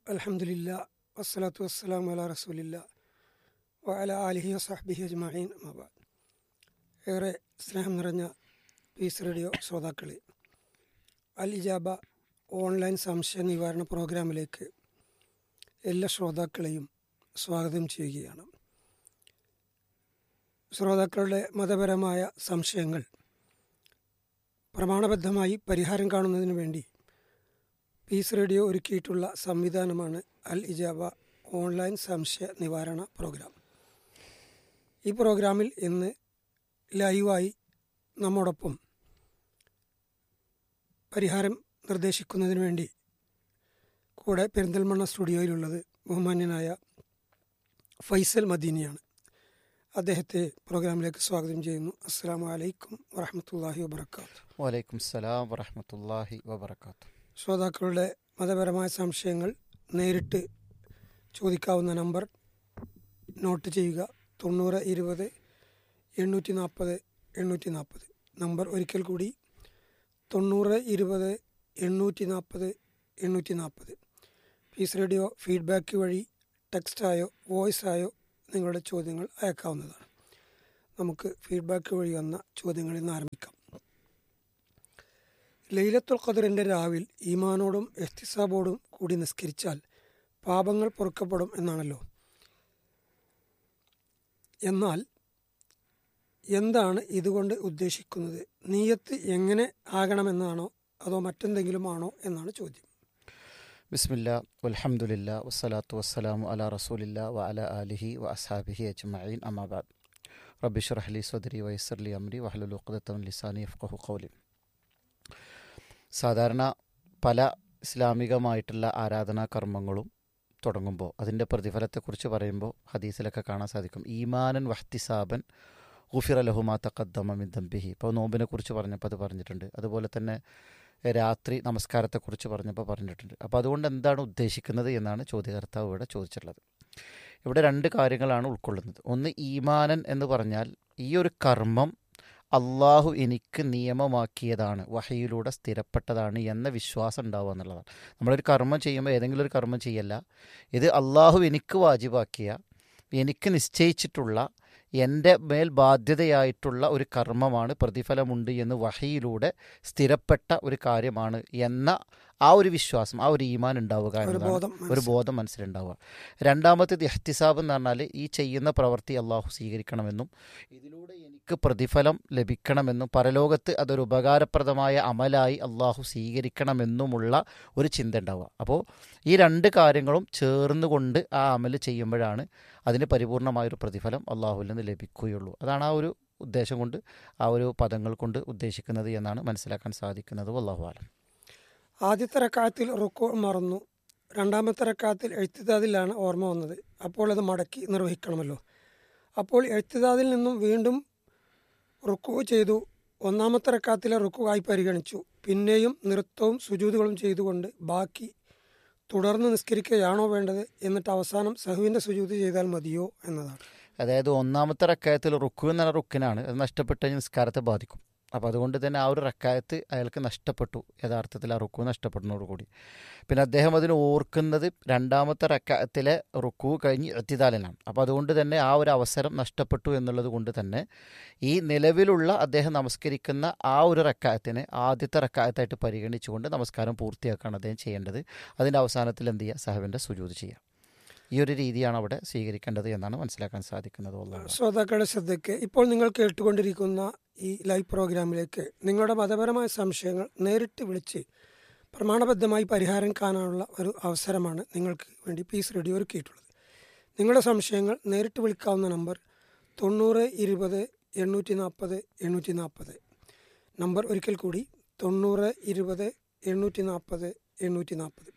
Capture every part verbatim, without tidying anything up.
അൽഹംദുലില്ലാ വസ്സലാത്തു വസ്സലാമു അലാ റസൂലില്ലാ വഅലാ ആലിഹി വസഹ്ബിഹി അജ്മഈൻ അമ്മാ ബഅദ്. ഏറെ സ്നേഹം നിറഞ്ഞ പീസ് റേഡിയോ ശ്രോതാക്കളെ, അൽ ഇജാബ ഓൺലൈൻ സംശയ നിവാരണ പ്രോഗ്രാമിലേക്ക് എല്ലാ ശ്രോതാക്കളെയും സ്വാഗതം ചെയ്യുകയാണ്. ശ്രോതാക്കളുടെ മതപരമായ സംശയങ്ങൾ പ്രമാണബദ്ധമായി പരിഹാരം കാണുന്നതിന് വേണ്ടി പീസ് റേഡിയോ ഒരുക്കിയിട്ടുള്ള സംവിധാനമാണ് അൽ ഇജാബ ഓൺലൈൻ സംശയ നിവാരണ പ്രോഗ്രാം. ഈ പ്രോഗ്രാമിൽ ഇന്ന് ലൈവായി നമ്മോടൊപ്പം പരിഹാരം നിർദ്ദേശിക്കുന്നതിന് വേണ്ടി കൂടെ പെരിന്തൽമണ്ണ സ്റ്റുഡിയോയിലുള്ളത് ബഹുമാന്യനായ ഫൈസൽ മദീനിയാണ്. അദ്ദേഹത്തെ പ്രോഗ്രാമിലേക്ക് സ്വാഗതം ചെയ്യുന്നു. അസ്സലാമു അലൈക്കും വറഹ്മത്തുള്ളാഹി വബറകാതുഹു. വലൈക്കും സലാം വറഹ്മത്തുള്ളാഹി വബറകാതുഹു. ശ്രോതാക്കളുടെ മതപരമായ സംശയങ്ങൾ നേരിട്ട് ചോദിക്കാവുന്ന നമ്പർ നോട്ട് ചെയ്യുക: തൊണ്ണൂറ് ഇരുപത് എണ്ണൂറ്റി നാൽപ്പത് എണ്ണൂറ്റി നാൽപ്പത്. നമ്പർ ഒരിക്കൽ കൂടി: തൊണ്ണൂറ് ഇരുപത് എണ്ണൂറ്റി നാൽപ്പത് എണ്ണൂറ്റി നാൽപ്പത്. പീസ് റേഡിയോ ഫീഡ്ബാക്ക് വഴി ടെക്സ്റ്റായോ വോയിസായോ നിങ്ങളുടെ ചോദ്യങ്ങൾ അയക്കാവുന്നതാണ്. നമുക്ക് ഫീഡ്ബാക്ക് വഴി വന്ന ചോദ്യങ്ങളിൽ നിന്ന് ആരംഭിക്കാം. ലൈലത്തുൽ ഖദറിൻ്റെ രാവിൽ ഈമാനോടും ഇഹ്തിസാബോടും കൂടി നിസ്കരിച്ചാൽ പാപങ്ങൾ പൊറുക്കപ്പെടും എന്നാണല്ലോ. എന്നാൽ എന്താണ് ഇതുകൊണ്ട് ഉദ്ദേശിക്കുന്നത്? നീയത്ത് എങ്ങനെ ആകണമെന്നാണോ അതോ മറ്റെന്തെങ്കിലും ആണോ എന്നാണ് ചോദ്യം. ബിസ്മില്ലാ വൽഹംദുലില്ലാ വസ്സലാത്തു വസ്സലാമു അലാ റസൂലില്ലാ വഅലാ ആലിഹി വഅസ്ഹാബിഹി അജ്മഈൻ അമ്മാ ബഅദ്. റബ്ബി ഇശ്റഹ് ലി സദ്രി വയസ്സിർ ലി അംരി വഹ്ലുൽ ഉഖ്ദത മിൻ ലിസാനി യഫ്ഖഹു ഖൗലി. സാധാരണ പല ഇസ്ലാമികമായിട്ടുള്ള ആരാധനാ കർമ്മങ്ങളും തുടങ്ങുമ്പോൾ അതിൻ്റെ പ്രതിഫലത്തെക്കുറിച്ച് പറയുമ്പോൾ ഹദീസിലൊക്കെ കാണാൻ സാധിക്കും, ഈമാനൻ വഹ്തിസാബൻ ഗുഫിറ ലഹു മാ തഖദ്ദമ മിൻ ദംബിഹി. ഇപ്പോൾ നോമ്പിനെ കുറിച്ച് പറഞ്ഞപ്പോൾ അത് പറഞ്ഞിട്ടുണ്ട്. അതുപോലെ തന്നെ രാത്രി നമസ്കാരത്തെക്കുറിച്ച് പറഞ്ഞപ്പോൾ പറഞ്ഞിട്ടുണ്ട്. അപ്പോൾ അതുകൊണ്ട് എന്താണ് ഉദ്ദേശിക്കുന്നത് എന്നാണ് ചോദ്യകർത്താവ് ഇവിടെ ചോദിച്ചിട്ടുള്ളത്. ഇവിടെ രണ്ട് കാര്യങ്ങളാണ് ഉൾക്കൊള്ളുന്നത്. ഒന്ന്, ഈമാനൻ എന്ന് പറഞ്ഞാൽ ഈ ഒരു കർമ്മം അള്ളാഹു എനിക്ക് നിയമമാക്കിയതാണ്, വഹയിലൂടെ സ്ഥിരപ്പെട്ടതാണ് എന്ന വിശ്വാസം ഉണ്ടാവുക എന്നുള്ളതാണ്. നമ്മളൊരു കർമ്മം ചെയ്യുമ്പോൾ ഏതെങ്കിലും ഒരു കർമ്മം ചെയ്യല്ല, ഇത് അള്ളാഹു എനിക്ക് വാജിബാക്കിയ, എനിക്ക് നിശ്ചയിച്ചിട്ടുള്ള, എൻ്റെ മേൽ ബാധ്യതയായിട്ടുള്ള ഒരു കർമ്മമാണ്, പ്രതിഫലമുണ്ട് എന്ന് വഹയിലൂടെ സ്ഥിരപ്പെട്ട ഒരു കാര്യമാണ് എന്ന ആ ഒരു വിശ്വാസം, ആ ഒരു ഈമാൻ ഉണ്ടാവുക എന്നതാണ്, ഒരു ബോധം മനസ്സിലുണ്ടാവുക. രണ്ടാമത്തേത് ഇഹ്തിസാബ് എന്ന് പറഞ്ഞാൽ ഈ ചെയ്യുന്ന പ്രവൃത്തി അള്ളാഹു സ്വീകരിക്കണമെന്നും ഇതിലൂടെ എനിക്ക് പ്രതിഫലം ലഭിക്കണമെന്നും പരലോകത്ത് അതൊരു ഉപകാരപ്രദമായ അമലായി അള്ളാഹു സ്വീകരിക്കണമെന്നുമുള്ള ഒരു ചിന്ത ഉണ്ടാവുക. അപ്പോൾ ഈ രണ്ട് കാര്യങ്ങളും ചേർന്നുകൊണ്ട് ആ അമൽ ചെയ്യുമ്പോഴാണ് അതിന് പരിപൂർണമായൊരു പ്രതിഫലം അള്ളാഹുവിൽ നിന്ന് ലഭിക്കുകയുള്ളൂ. അതാണ് ആ ഒരു ഉദ്ദേശം കൊണ്ട്, ആ ഒരു പദങ്ങൾ കൊണ്ട് ഉദ്ദേശിക്കുന്നത് എന്നാണ് മനസ്സിലാക്കാൻ സാധിക്കുന്നത്. വല്ലാഹു ആലം. ആദ്യത്തെ റക്അത്തിൽ റുക്കൂ മറന്നു, രണ്ടാമത്തെ റക്അത്തിൽ എഴുത്തിദാദിലാണ് ഓർമ്മ വന്നത്. അപ്പോൾ അത് മടക്കി നിർവഹിക്കണമല്ലോ. അപ്പോൾ എഴുത്തിദാദിൽ നിന്നും വീണ്ടും റുക്കൂ ചെയ്തു, ഒന്നാമത്തെ റക്അത്തിലെ റുക്കൂആയി പരിഗണിച്ചു, പിന്നെയും നൃത്തവും സുജൂദുകളും ചെയ്തുകൊണ്ട് ബാക്കി തുടർന്ന് നിസ്കരിക്കുകയാണോ വേണ്ടത്? എന്നിട്ട് അവസാനം സഹുവിൻ്റെ സുജൂദ് ചെയ്താൽ മതിയോ എന്നതാണ്. അതായത് ഒന്നാമത്തെ റക്അത്തിൽ റുക്കൂ എന്ന റുക്കിനാണ്, അത് നഷ്ടപ്പെട്ട നിസ്കാരത്തെ ബാധിക്കും. അപ്പോൾ അതുകൊണ്ട് തന്നെ ആ ഒരു റക്അത്ത് അയാൾക്ക് നഷ്ടപ്പെട്ടു, യഥാർത്ഥത്തിൽ ആ റുക്കു നഷ്ടപ്പെടുന്നതോടുകൂടി. പിന്നെ അദ്ദേഹം അതിന് ഓർക്കുന്നത് രണ്ടാമത്തെ റക്അത്തിലെ റുക്കു കഴിഞ്ഞ് ഇഅ്തിദാലിനാണ്. അപ്പോൾ അതുകൊണ്ട് തന്നെ ആ ഒരു അവസരം നഷ്ടപ്പെട്ടു എന്നുള്ളത് കൊണ്ട് തന്നെ ഈ നിലവിലുള്ള അദ്ദേഹം നമസ്കരിക്കുന്ന ആ ഒരു റക്അത്തിനെ ആദ്യത്തെ റക്അത്തായിട്ട് പരിഗണിച്ചുകൊണ്ട് നമസ്കാരം പൂർത്തിയാക്കുകയാണ് അദ്ദേഹം ചെയ്യേണ്ടത്. അതിൻ്റെ അവസാനത്തിൽ എന്ത് ചെയ്യുക? സഹവിൻ്റെ സുജൂദ് ചെയ്യുക. ഈ ഒരു രീതിയാണ് അവിടെ സ്വീകരിക്കേണ്ടത് എന്നാണ് മനസ്സിലാക്കാൻ സാധിക്കുന്നത്. ശ്രോതാക്കളുടെ ശ്രദ്ധയ്ക്ക്, ഇപ്പോൾ നിങ്ങൾ കേട്ടുകൊണ്ടിരിക്കുന്ന ഈ ലൈവ് പ്രോഗ്രാമിലേക്ക് നിങ്ങളുടെ മതപരമായ സംശയങ്ങൾ നേരിട്ട് വിളിച്ച് പ്രമാണബദ്ധമായി പരിഹാരം കാണാനുള്ള ഒരു അവസരമാണ് നിങ്ങൾക്ക് വേണ്ടി പീസ് റേഡിയോ ഒരുക്കിയിട്ടുള്ളത്. നിങ്ങളുടെ സംശയങ്ങൾ നേരിട്ട് വിളിക്കാവുന്ന നമ്പർ തൊണ്ണൂറ് ഇരുപത് എണ്ണൂറ്റി നാൽപ്പത് എണ്ണൂറ്റി നാൽപ്പത്. നമ്പർ ഒരിക്കൽ കൂടി: തൊണ്ണൂറ് ഇരുപത് എണ്ണൂറ്റി നാൽപ്പത് എണ്ണൂറ്റി നാൽപ്പത്.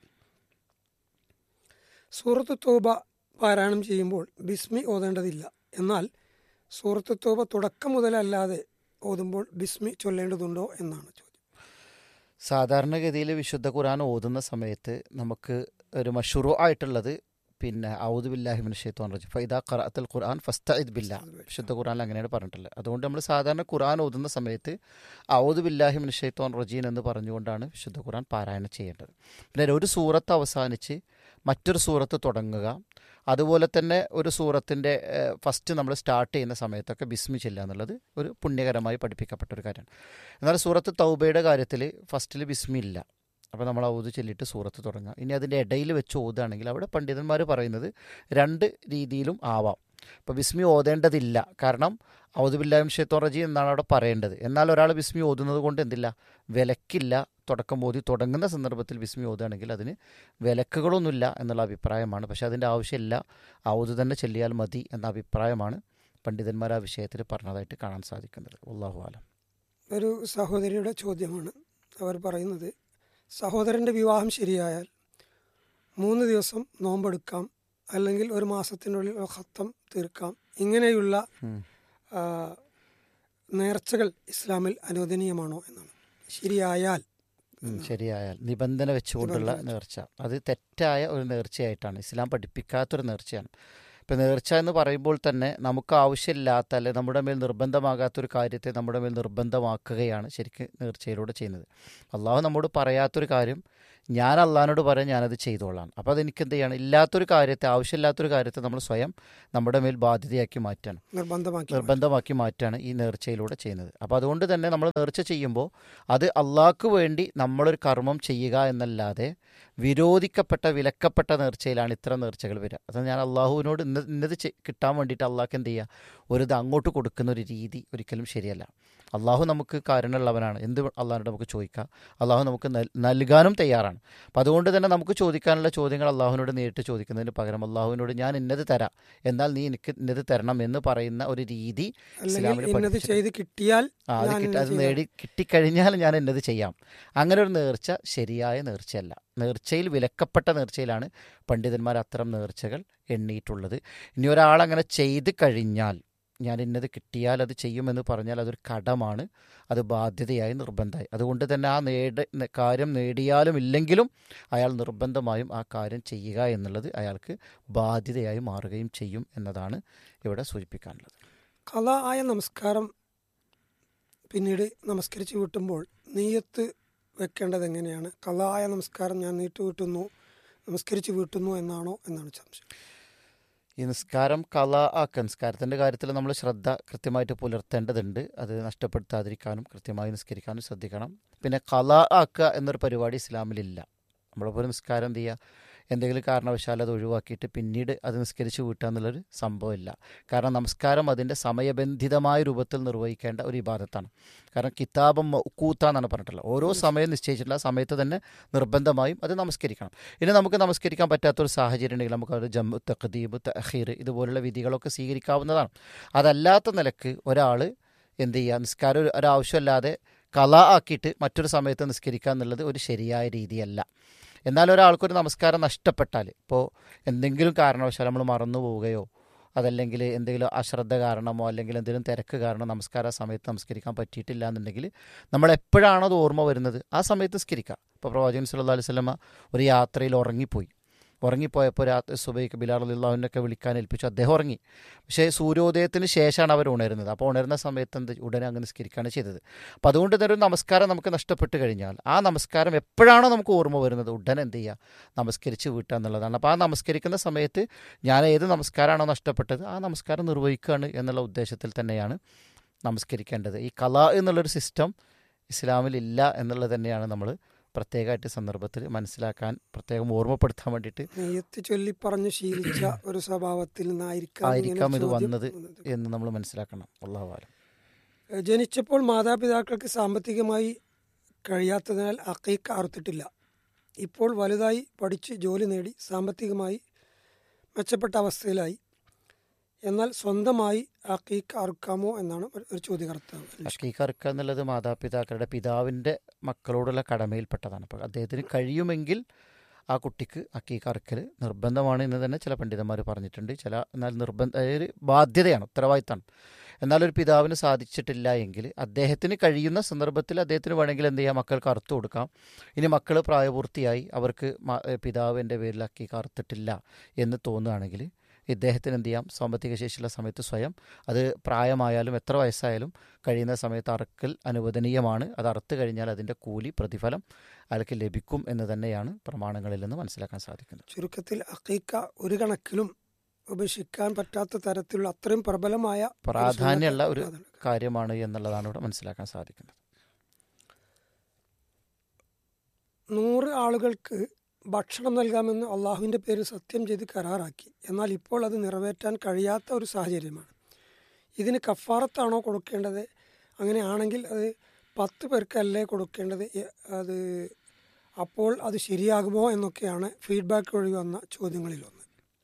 സൂറത്ത് തൗബ പാരായണം ചെയ്യുമ്പോൾ ബിസ്മി ഓതേണ്ടതില്ല. എന്നാൽ സൂറത്ത് തൗബ തുടക്കം മുതലല്ലാതെ ഓതുമ്പോൾ ബിസ്മി ചൊല്ലേണ്ടതുണ്ടോ എന്നാണ് ചോദ്യം. സാധാരണഗതിയിൽ വിശുദ്ധ ഖുർആൻ ഓതുന്ന സമയത്ത് നമുക്ക് ഒരു മശ്റൂ ആയിട്ടുള്ളത് പിന്നെ ഔദു ബില്ലാഹി മിനശ് ശൈത്വാനിർ റജീം ഫഇദാ ഖറഅത്തൽ ഖുർആൻ ഫസ്തഇദ് ബില്ലാഹ്, വിശുദ്ധ ഖുർആനിൽ അങ്ങനെയാണ് പറഞ്ഞിട്ടുള്ളത്. അതുകൊണ്ട് നമ്മൾ സാധാരണ ഖുർആൻ ഓതുന്ന സമയത്ത് ഔദു ബില്ലാഹി മിനശ് ശൈത്വാനിർ റജീം എന്ന് പറഞ്ഞുകൊണ്ടാണ് വിശുദ്ധ ഖുർആൻ പാരായണം ചെയ്യേണ്ടത്. പിന്നെ ഒരു സൂറത്ത് അവസാനിച്ച് മറ്റൊരു സൂറത്ത് തുടങ്ങുക, അതുപോലെ തന്നെ ഒരു സൂറത്തിൻ്റെ ഫസ്റ്റ് നമ്മൾ സ്റ്റാർട്ട് ചെയ്യുന്ന സമയത്തൊക്കെ ബിസ്മി ചെല്ലുക എന്നുള്ളത് ഒരു പുണ്യകരമായി പഠിപ്പിക്കപ്പെട്ട ഒരു കാര്യമാണ്. എന്നാൽ സൂറത്ത് തൗബയുടെ കാര്യത്തിൽ ഫസ്റ്റിൽ ബിസ്മി ഇല്ല. അപ്പോൾ നമ്മൾ ഔദ് ചൊല്ലിയിട്ട് സൂറത്ത് തുടങ്ങുക. ഇനി അതിൻ്റെ ഇടയിൽ വെച്ച് ഓതുകയാണെങ്കിൽ അവിടെ പണ്ഡിതന്മാർ പറയുന്നത് രണ്ട് രീതിയിലും ആവാം. ഇപ്പോൾ ബിസ്മി ഓതേണ്ടതില്ല, കാരണം ഔദു ബില്ലാഹിം ഷൈത്വാൻ റജീം എന്നാണ് അവിടെ പറയേണ്ടത്. എന്നാൽ ഒരാൾ ബിസ്മി ഓതുന്നത് കൊണ്ട് എന്തില്ല, വിലക്കില്ല. തുടക്കം ഓതി തുടങ്ങുന്ന സന്ദർഭത്തിൽ ബിസ്മി ഓതുകയാണെങ്കിൽ അതിന് വിലക്കുകളൊന്നുമില്ല എന്നുള്ള അഭിപ്രായമാണ്. പക്ഷേ അതിൻ്റെ ആവശ്യമില്ല, ഔദു തന്നെ ചൊല്ലിയാൽ മതി എന്ന അഭിപ്രായമാണ് പണ്ഡിതന്മാർ ആ വിഷയത്തിൽ പറഞ്ഞതായിട്ട് കാണാൻ സാധിക്കുന്നത്. അല്ലാഹു ആലം. ഒരു സഹോദരിയുടെ ചോദ്യമാണ്. അവർ പറയുന്നത്, സഹോദരൻ്റെ വിവാഹം ശരിയായാൽ മൂന്ന് ദിവസം നോമ്പെടുക്കാം, അല്ലെങ്കിൽ ഒരു മാസത്തിനുള്ളിൽ ഖത്തം തീർക്കാം. ഇങ്ങനെയുള്ള നേർച്ചകൾ ഇസ്ലാമിൽ അനുവദനീയമാണോ എന്നാണ്. ശരിയായാൽ ശരിയായാൽ നിബന്ധന വെച്ചുകൊണ്ടുള്ള നേർച്ച അത് തെറ്റായ ഒരു നേർച്ചയായിട്ടാണ്, ഇസ്ലാം പഠിപ്പിക്കാത്തൊരു നേർച്ചയാണ്. ഇപ്പം നേർച്ച എന്ന് പറയുമ്പോൾ തന്നെ നമുക്ക് ആവശ്യമില്ലാത്ത, അല്ലെ നമ്മുടെ മേൽ നിർബന്ധമാകാത്തൊരു കാര്യത്തെ നമ്മുടെ മേൽ നിർബന്ധമാക്കുകയാണ് ശരിക്കും നേർച്ചയിലൂടെ ചെയ്യുന്നത്. അള്ളാഹു നമ്മോട് പറയാത്തൊരു കാര്യം ഞാൻ അള്ളാഹിനോട് പറയാൻ ഞാനത് ചെയ്തോളാം. അപ്പോൾ അതെനിക്ക് എന്ത് ചെയ്യണം, ഇല്ലാത്തൊരു കാര്യത്തെ, ആവശ്യമില്ലാത്തൊരു കാര്യത്തെ നമ്മൾ സ്വയം നമ്മുടെ മേൽ ബാധ്യതയാക്കി മാറ്റാണ്, നിർബന്ധമാക്കി നിർബന്ധമാക്കി മാറ്റാണ് ഈ നേർച്ചയിലൂടെ ചെയ്യുന്നത്. അപ്പോൾ അതുകൊണ്ട് തന്നെ നമ്മൾ നേർച്ച ചെയ്യുമ്പോൾ അത് അള്ളാഹ്ക്ക് വേണ്ടി നമ്മളൊരു കർമ്മം ചെയ്യുക എന്നല്ലാതെ വിരോധിക്കപ്പെട്ട വിലക്കപ്പെട്ട നേർച്ചയിലാണ് ഇത്തരം നേർച്ചകൾ വരിക. അത് ഞാൻ അള്ളാഹുവിനോട് ഇന്ന ഇന്നത് കിട്ടാൻ വേണ്ടിയിട്ട് അള്ളാഹ്ക്ക് എന്ത് ചെയ്യുക, ഒരു ഇത് അങ്ങോട്ട് കൊടുക്കുന്ന ഒരു രീതി ഒരിക്കലും ശരിയല്ല. അള്ളാഹു നമുക്ക് കാരണമുള്ളവനാണ്, എന്ത് അള്ളാഹിനോട് നമുക്ക് ചോദിക്കാം, അള്ളാഹു നമുക്ക് നൽകാനും തയ്യാറാണ്. അപ്പം അതുകൊണ്ട് തന്നെ നമുക്ക് ചോദിക്കാനുള്ള ചോദ്യങ്ങൾ അള്ളാഹുവിനോട് നേരിട്ട് ചോദിക്കുന്നതിന് പകരം അള്ളാഹുവിനോട് ഞാൻ ഇന്നത് തരാം, എന്നാൽ നീ എനിക്ക് ഇന്നത് തരണം എന്ന് പറയുന്ന ഒരു രീതി ചെയ്ത് കിട്ടിയാൽ ആ അത് കിട്ടി അത് നേടി കിട്ടിക്കഴിഞ്ഞാൽ ഞാൻ എന്നത് ചെയ്യാം, അങ്ങനെ ഒരു നേർച്ച ശരിയായ നേർച്ചയല്ല. നേർച്ചയിൽ വിലക്കപ്പെട്ട നേർച്ചയിലാണ് പണ്ഡിതന്മാർ അത്തരം നേർച്ചകൾ എണ്ണിയിട്ടുള്ളത്. ഇനി ഒരാളങ്ങനെ ചെയ്ത് കഴിഞ്ഞാൽ ഞാൻ ഇന്നത് കിട്ടിയാൽ അത് ചെയ്യുമെന്ന് പറഞ്ഞാൽ അതൊരു കടമാണ്, അത് ബാധ്യതയായി നിർബന്ധമായി. അതുകൊണ്ട് തന്നെ ആ നേട കാര്യം നേടിയാലും ഇല്ലെങ്കിലും അയാൾ നിർബന്ധമായും ആ കാര്യം ചെയ്യുക എന്നുള്ളത് അയാൾക്ക് ബാധ്യതയായി മാറുകയും ചെയ്യും എന്നതാണ് ഇവിടെ സൂചിപ്പിക്കാനുള്ളത്. ഖളാ ആയ നമസ്കാരം പിന്നീട് നമസ്കരിച്ച് വീട്ടുമ്പോൾ നീയത്ത് വെക്കേണ്ടത് എങ്ങനെയാണ്? ഖളാ ആയ നമസ്കാരം ഞാൻ നീട്ടു വീട്ടുന്നു, നമസ്കരിച്ച് വീട്ടുന്നു എന്നാണോ എന്നാണ് സംശയം. ഈ നിസ്കാരം ഖളാ ആക്കുക, നിസ്കാരത്തിൻ്റെ കാര്യത്തിൽ നമ്മൾ ശ്രദ്ധ കൃത്യമായിട്ട് പുലർത്തേണ്ടതുണ്ട്. അത് നഷ്ടപ്പെടുത്താതിരിക്കാനും കൃത്യമായി നിസ്കരിക്കാനും ശ്രദ്ധിക്കണം. പിന്നെ ഖളാ ആക്കുക എന്നൊരു പരിപാടി ഇസ്ലാമിലില്ല. നമ്മളിപ്പോൾ നിസ്കാരം എന്ത് ചെയ്യുക, എന്തെങ്കിലും കാരണവശാൽ അത് ഒഴിവാക്കിയിട്ട് പിന്നീട് അത് നിസ്കരിച്ച് വീട്ടുക എന്നുള്ളൊരു സംഭവമില്ല. കാരണം നമസ്കാരം അതിൻ്റെ സമയബന്ധിതമായ രൂപത്തിൽ നിർവഹിക്കേണ്ട ഒരു ഇബാദത്താണ്. കാരണം കിതാബം മൗഖൂത്ത എന്നാണ് പറഞ്ഞിട്ടുള്ളത്. ഓരോ സമയം നിശ്ചയിച്ചിട്ടുള്ള സമയത്ത് തന്നെ നിർബന്ധമായും അത് നമസ്കരിക്കണം. ഇനി നമുക്ക് നമസ്കരിക്കാൻ പറ്റാത്തൊരു സാഹചര്യം ഉണ്ടെങ്കിൽ നമുക്ക് അത് ജമ്മു തഖ്ദീബ് തഅഖീർ ഇതുപോലുള്ള വിധികളൊക്കെ സ്വീകരിക്കാവുന്നതാണ്. അതല്ലാത്ത നിലക്ക് ഒരാൾ എന്ത് ചെയ്യുക, നിസ്കാരം ഒരാവശ്യമല്ലാതെ ഖളാ ആക്കിയിട്ട് മറ്റൊരു സമയത്ത് നിസ്കരിക്കുക എന്നുള്ളത് ഒരു ശരിയായ രീതിയല്ല. എന്നാൽ ഒരാൾക്കൊരു നമസ്കാരം നഷ്ടപ്പെട്ടാൽ, ഇപ്പോൾ എന്തെങ്കിലും കാരണവശാൽ നമ്മൾ മറന്നു പോവുകയോ അതല്ലെങ്കിൽ എന്തെങ്കിലും അശ്രദ്ധ കാരണമോ അല്ലെങ്കിൽ എന്തെങ്കിലും തിരക്ക് കാരണം നമസ്കാര സമയത്ത് നമസ്കരിക്കാൻ പറ്റിയിട്ടില്ല എന്നുണ്ടെങ്കിൽ നമ്മൾ എപ്പോഴാണോ അത് ഓർമ്മ വരുന്നത് ആ സമയത്ത് നിസ്കരിക്കുക. ഇപ്പോൾ പ്രവാചകൻ സല്ലല്ലാഹു അലൈഹി വസല്ലമ ഒരു യാത്രയിൽ ഉറങ്ങിപ്പോയി. ഉറങ്ങിപ്പോയപ്പോൾ രാത്രി സുബൈക്ക് ബിലാൽ റളിയല്ലാഹുവിനൊക്കെ വിളിക്കാൻ ഏൽപ്പിച്ചു. അദ്ദേഹം ഉറങ്ങി. പക്ഷേ സൂര്യോദയത്തിന് ശേഷമാണ് അവർ ഉണരുന്നത്. അപ്പോൾ ഉണരുന്ന സമയത്ത് എന്ത് ഉടനെ അങ്ങ് നിസ്കരിക്കുകയാണ് ചെയ്തത്. അപ്പോൾ അതുകൊണ്ട് തന്നെ ഒരു നമസ്കാരം നമുക്ക് നഷ്ടപ്പെട്ട് കഴിഞ്ഞാൽ ആ നമസ്കാരം എപ്പോഴാണോ നമുക്ക് ഓർമ്മ വരുന്നത് ഉടനെ എന്ത് ചെയ്യുക, നമസ്കരിച്ച് വീട്ടുക എന്നുള്ളതാണ്. അപ്പോൾ ആ നമസ്കരിക്കുന്ന സമയത്ത് ഞാൻ ഏത് നമസ്കാരമാണോ നഷ്ടപ്പെട്ടത് ആ നമസ്കാരം നിർവഹിക്കുകയാണ് എന്നുള്ള ഉദ്ദേശത്തിൽ തന്നെയാണ് നമസ്കരിക്കേണ്ടത്. ഈ ഖളാ എന്നുള്ളൊരു സിസ്റ്റം ഇസ്ലാമിലില്ല എന്നുള്ളത് തന്നെയാണ് നമ്മൾ പ്രത്യേകമായിട്ട് സന്ദർഭത്തിൽ മനസ്സിലാക്കാൻ പ്രത്യേകം ഓർമ്മപ്പെടുത്താൻ വേണ്ടിയിട്ട് നെയ്യത്ത് ചൊല്ലി പറഞ്ഞു ശീലിച്ച ഒരു സ്വഭാവത്തിൽ ആയിരിക്കാം ഇത് വന്നത് എന്ന് നമ്മൾ മനസ്സിലാക്കണം. അല്ലാഹു അലം. ജനിച്ചപ്പോൾ മാതാപിതാക്കൾക്ക് സാമ്പത്തികമായി കഴിയാത്തതിനാൽ അഖീഖ അറുത്തിട്ടില്ല. ഇപ്പോൾ വലുതായി പഠിച്ച് ജോലി നേടി സാമ്പത്തികമായി മെച്ചപ്പെട്ട അവസ്ഥയിലായി, എന്നാൽ സ്വന്തമായി അഖീഖ അറുക്കാമോ എന്നാണ് ഒരു ചോദ്യകർത്താവ്. അഖീഖ അറുക്കുക എന്നുള്ളത് മാതാപിതാക്കളുടെ പിതാവിൻ്റെ മക്കളോടുള്ള കടമയിൽപ്പെട്ടതാണ്. അപ്പോൾ അദ്ദേഹത്തിന് കഴിയുമെങ്കിൽ ആ കുട്ടിക്ക് അഖീഖ അറുക്കൽ നിർബന്ധമാണ് എന്ന് തന്നെ ചില പണ്ഡിതന്മാർ പറഞ്ഞിട്ടുണ്ട്. ചില എന്നാൽ നിർബന്ധ ഒരു ബാധ്യതയാണ്, ഉത്തരവാദിത്തമാണ്. എന്നാലൊരു പിതാവിന് സാധിച്ചിട്ടില്ല എങ്കിൽ അദ്ദേഹത്തിന് കഴിയുന്ന സന്ദർഭത്തിൽ അദ്ദേഹത്തിന് വേണമെങ്കിൽ എന്ത് ചെയ്യാം, മക്കൾക്ക് അറുത്തു കൊടുക്കാം. ഇനി മക്കൾ പ്രായപൂർത്തിയായി അവർക്ക് പിതാവിൻ്റെ പേരിൽ അഖീഖ അറുത്തിട്ടില്ല എന്ന് തോന്നുകയാണെങ്കിൽ ഇദ്ദേഹത്തിന് എന്ത് ചെയ്യാം, സാമ്പത്തിക ശേഷിയുള്ള സമയത്ത് സ്വയം, അത് പ്രായമായാലും എത്ര വയസ്സായാലും കഴിയുന്ന സമയത്ത് അറുക്കൽ അനുവദനീയമാണ്. അത് അറുത്ത് കഴിഞ്ഞാൽ അതിൻ്റെ കൂലി പ്രതിഫലം അയാൾക്ക് ലഭിക്കും എന്ന് തന്നെയാണ് പ്രമാണങ്ങളിൽ നിന്ന് മനസ്സിലാക്കാൻ സാധിക്കുന്നത്. ചുരുക്കത്തിൽ അഖീഖ ഒരു കണക്കിലും ഉപേക്ഷിക്കാൻ പറ്റാത്ത തരത്തിലുള്ള അത്രയും പ്രബലമായ പ്രാധാന്യമുള്ള ഒരു കാര്യമാണ് എന്നുള്ളതാണ് ഇവിടെ മനസ്സിലാക്കാൻ സാധിക്കുന്നത്. നൂറ് ആളുകൾക്ക് ഭക്ഷണം നൽകാമെന്ന് അള്ളാഹുവിൻ്റെ പേരിൽ സത്യം ചെയ്ത് കരാറാക്കി. എന്നാൽ ഇപ്പോൾ അത് നിറവേറ്റാൻ കഴിയാത്ത ഒരു സാഹചര്യമാണ്. ഇതിന് കഫാറത്താണോ കൊടുക്കേണ്ടത്? അങ്ങനെയാണെങ്കിൽ അത് പത്ത് പേർക്കല്ലേ കൊടുക്കേണ്ടത്? അത് അപ്പോൾ അത് ശരിയാകുമോ എന്നൊക്കെയാണ് ഫീഡ്ബാക്ക് വഴി വന്ന ചോദ്യങ്ങളിലൊന്ന്.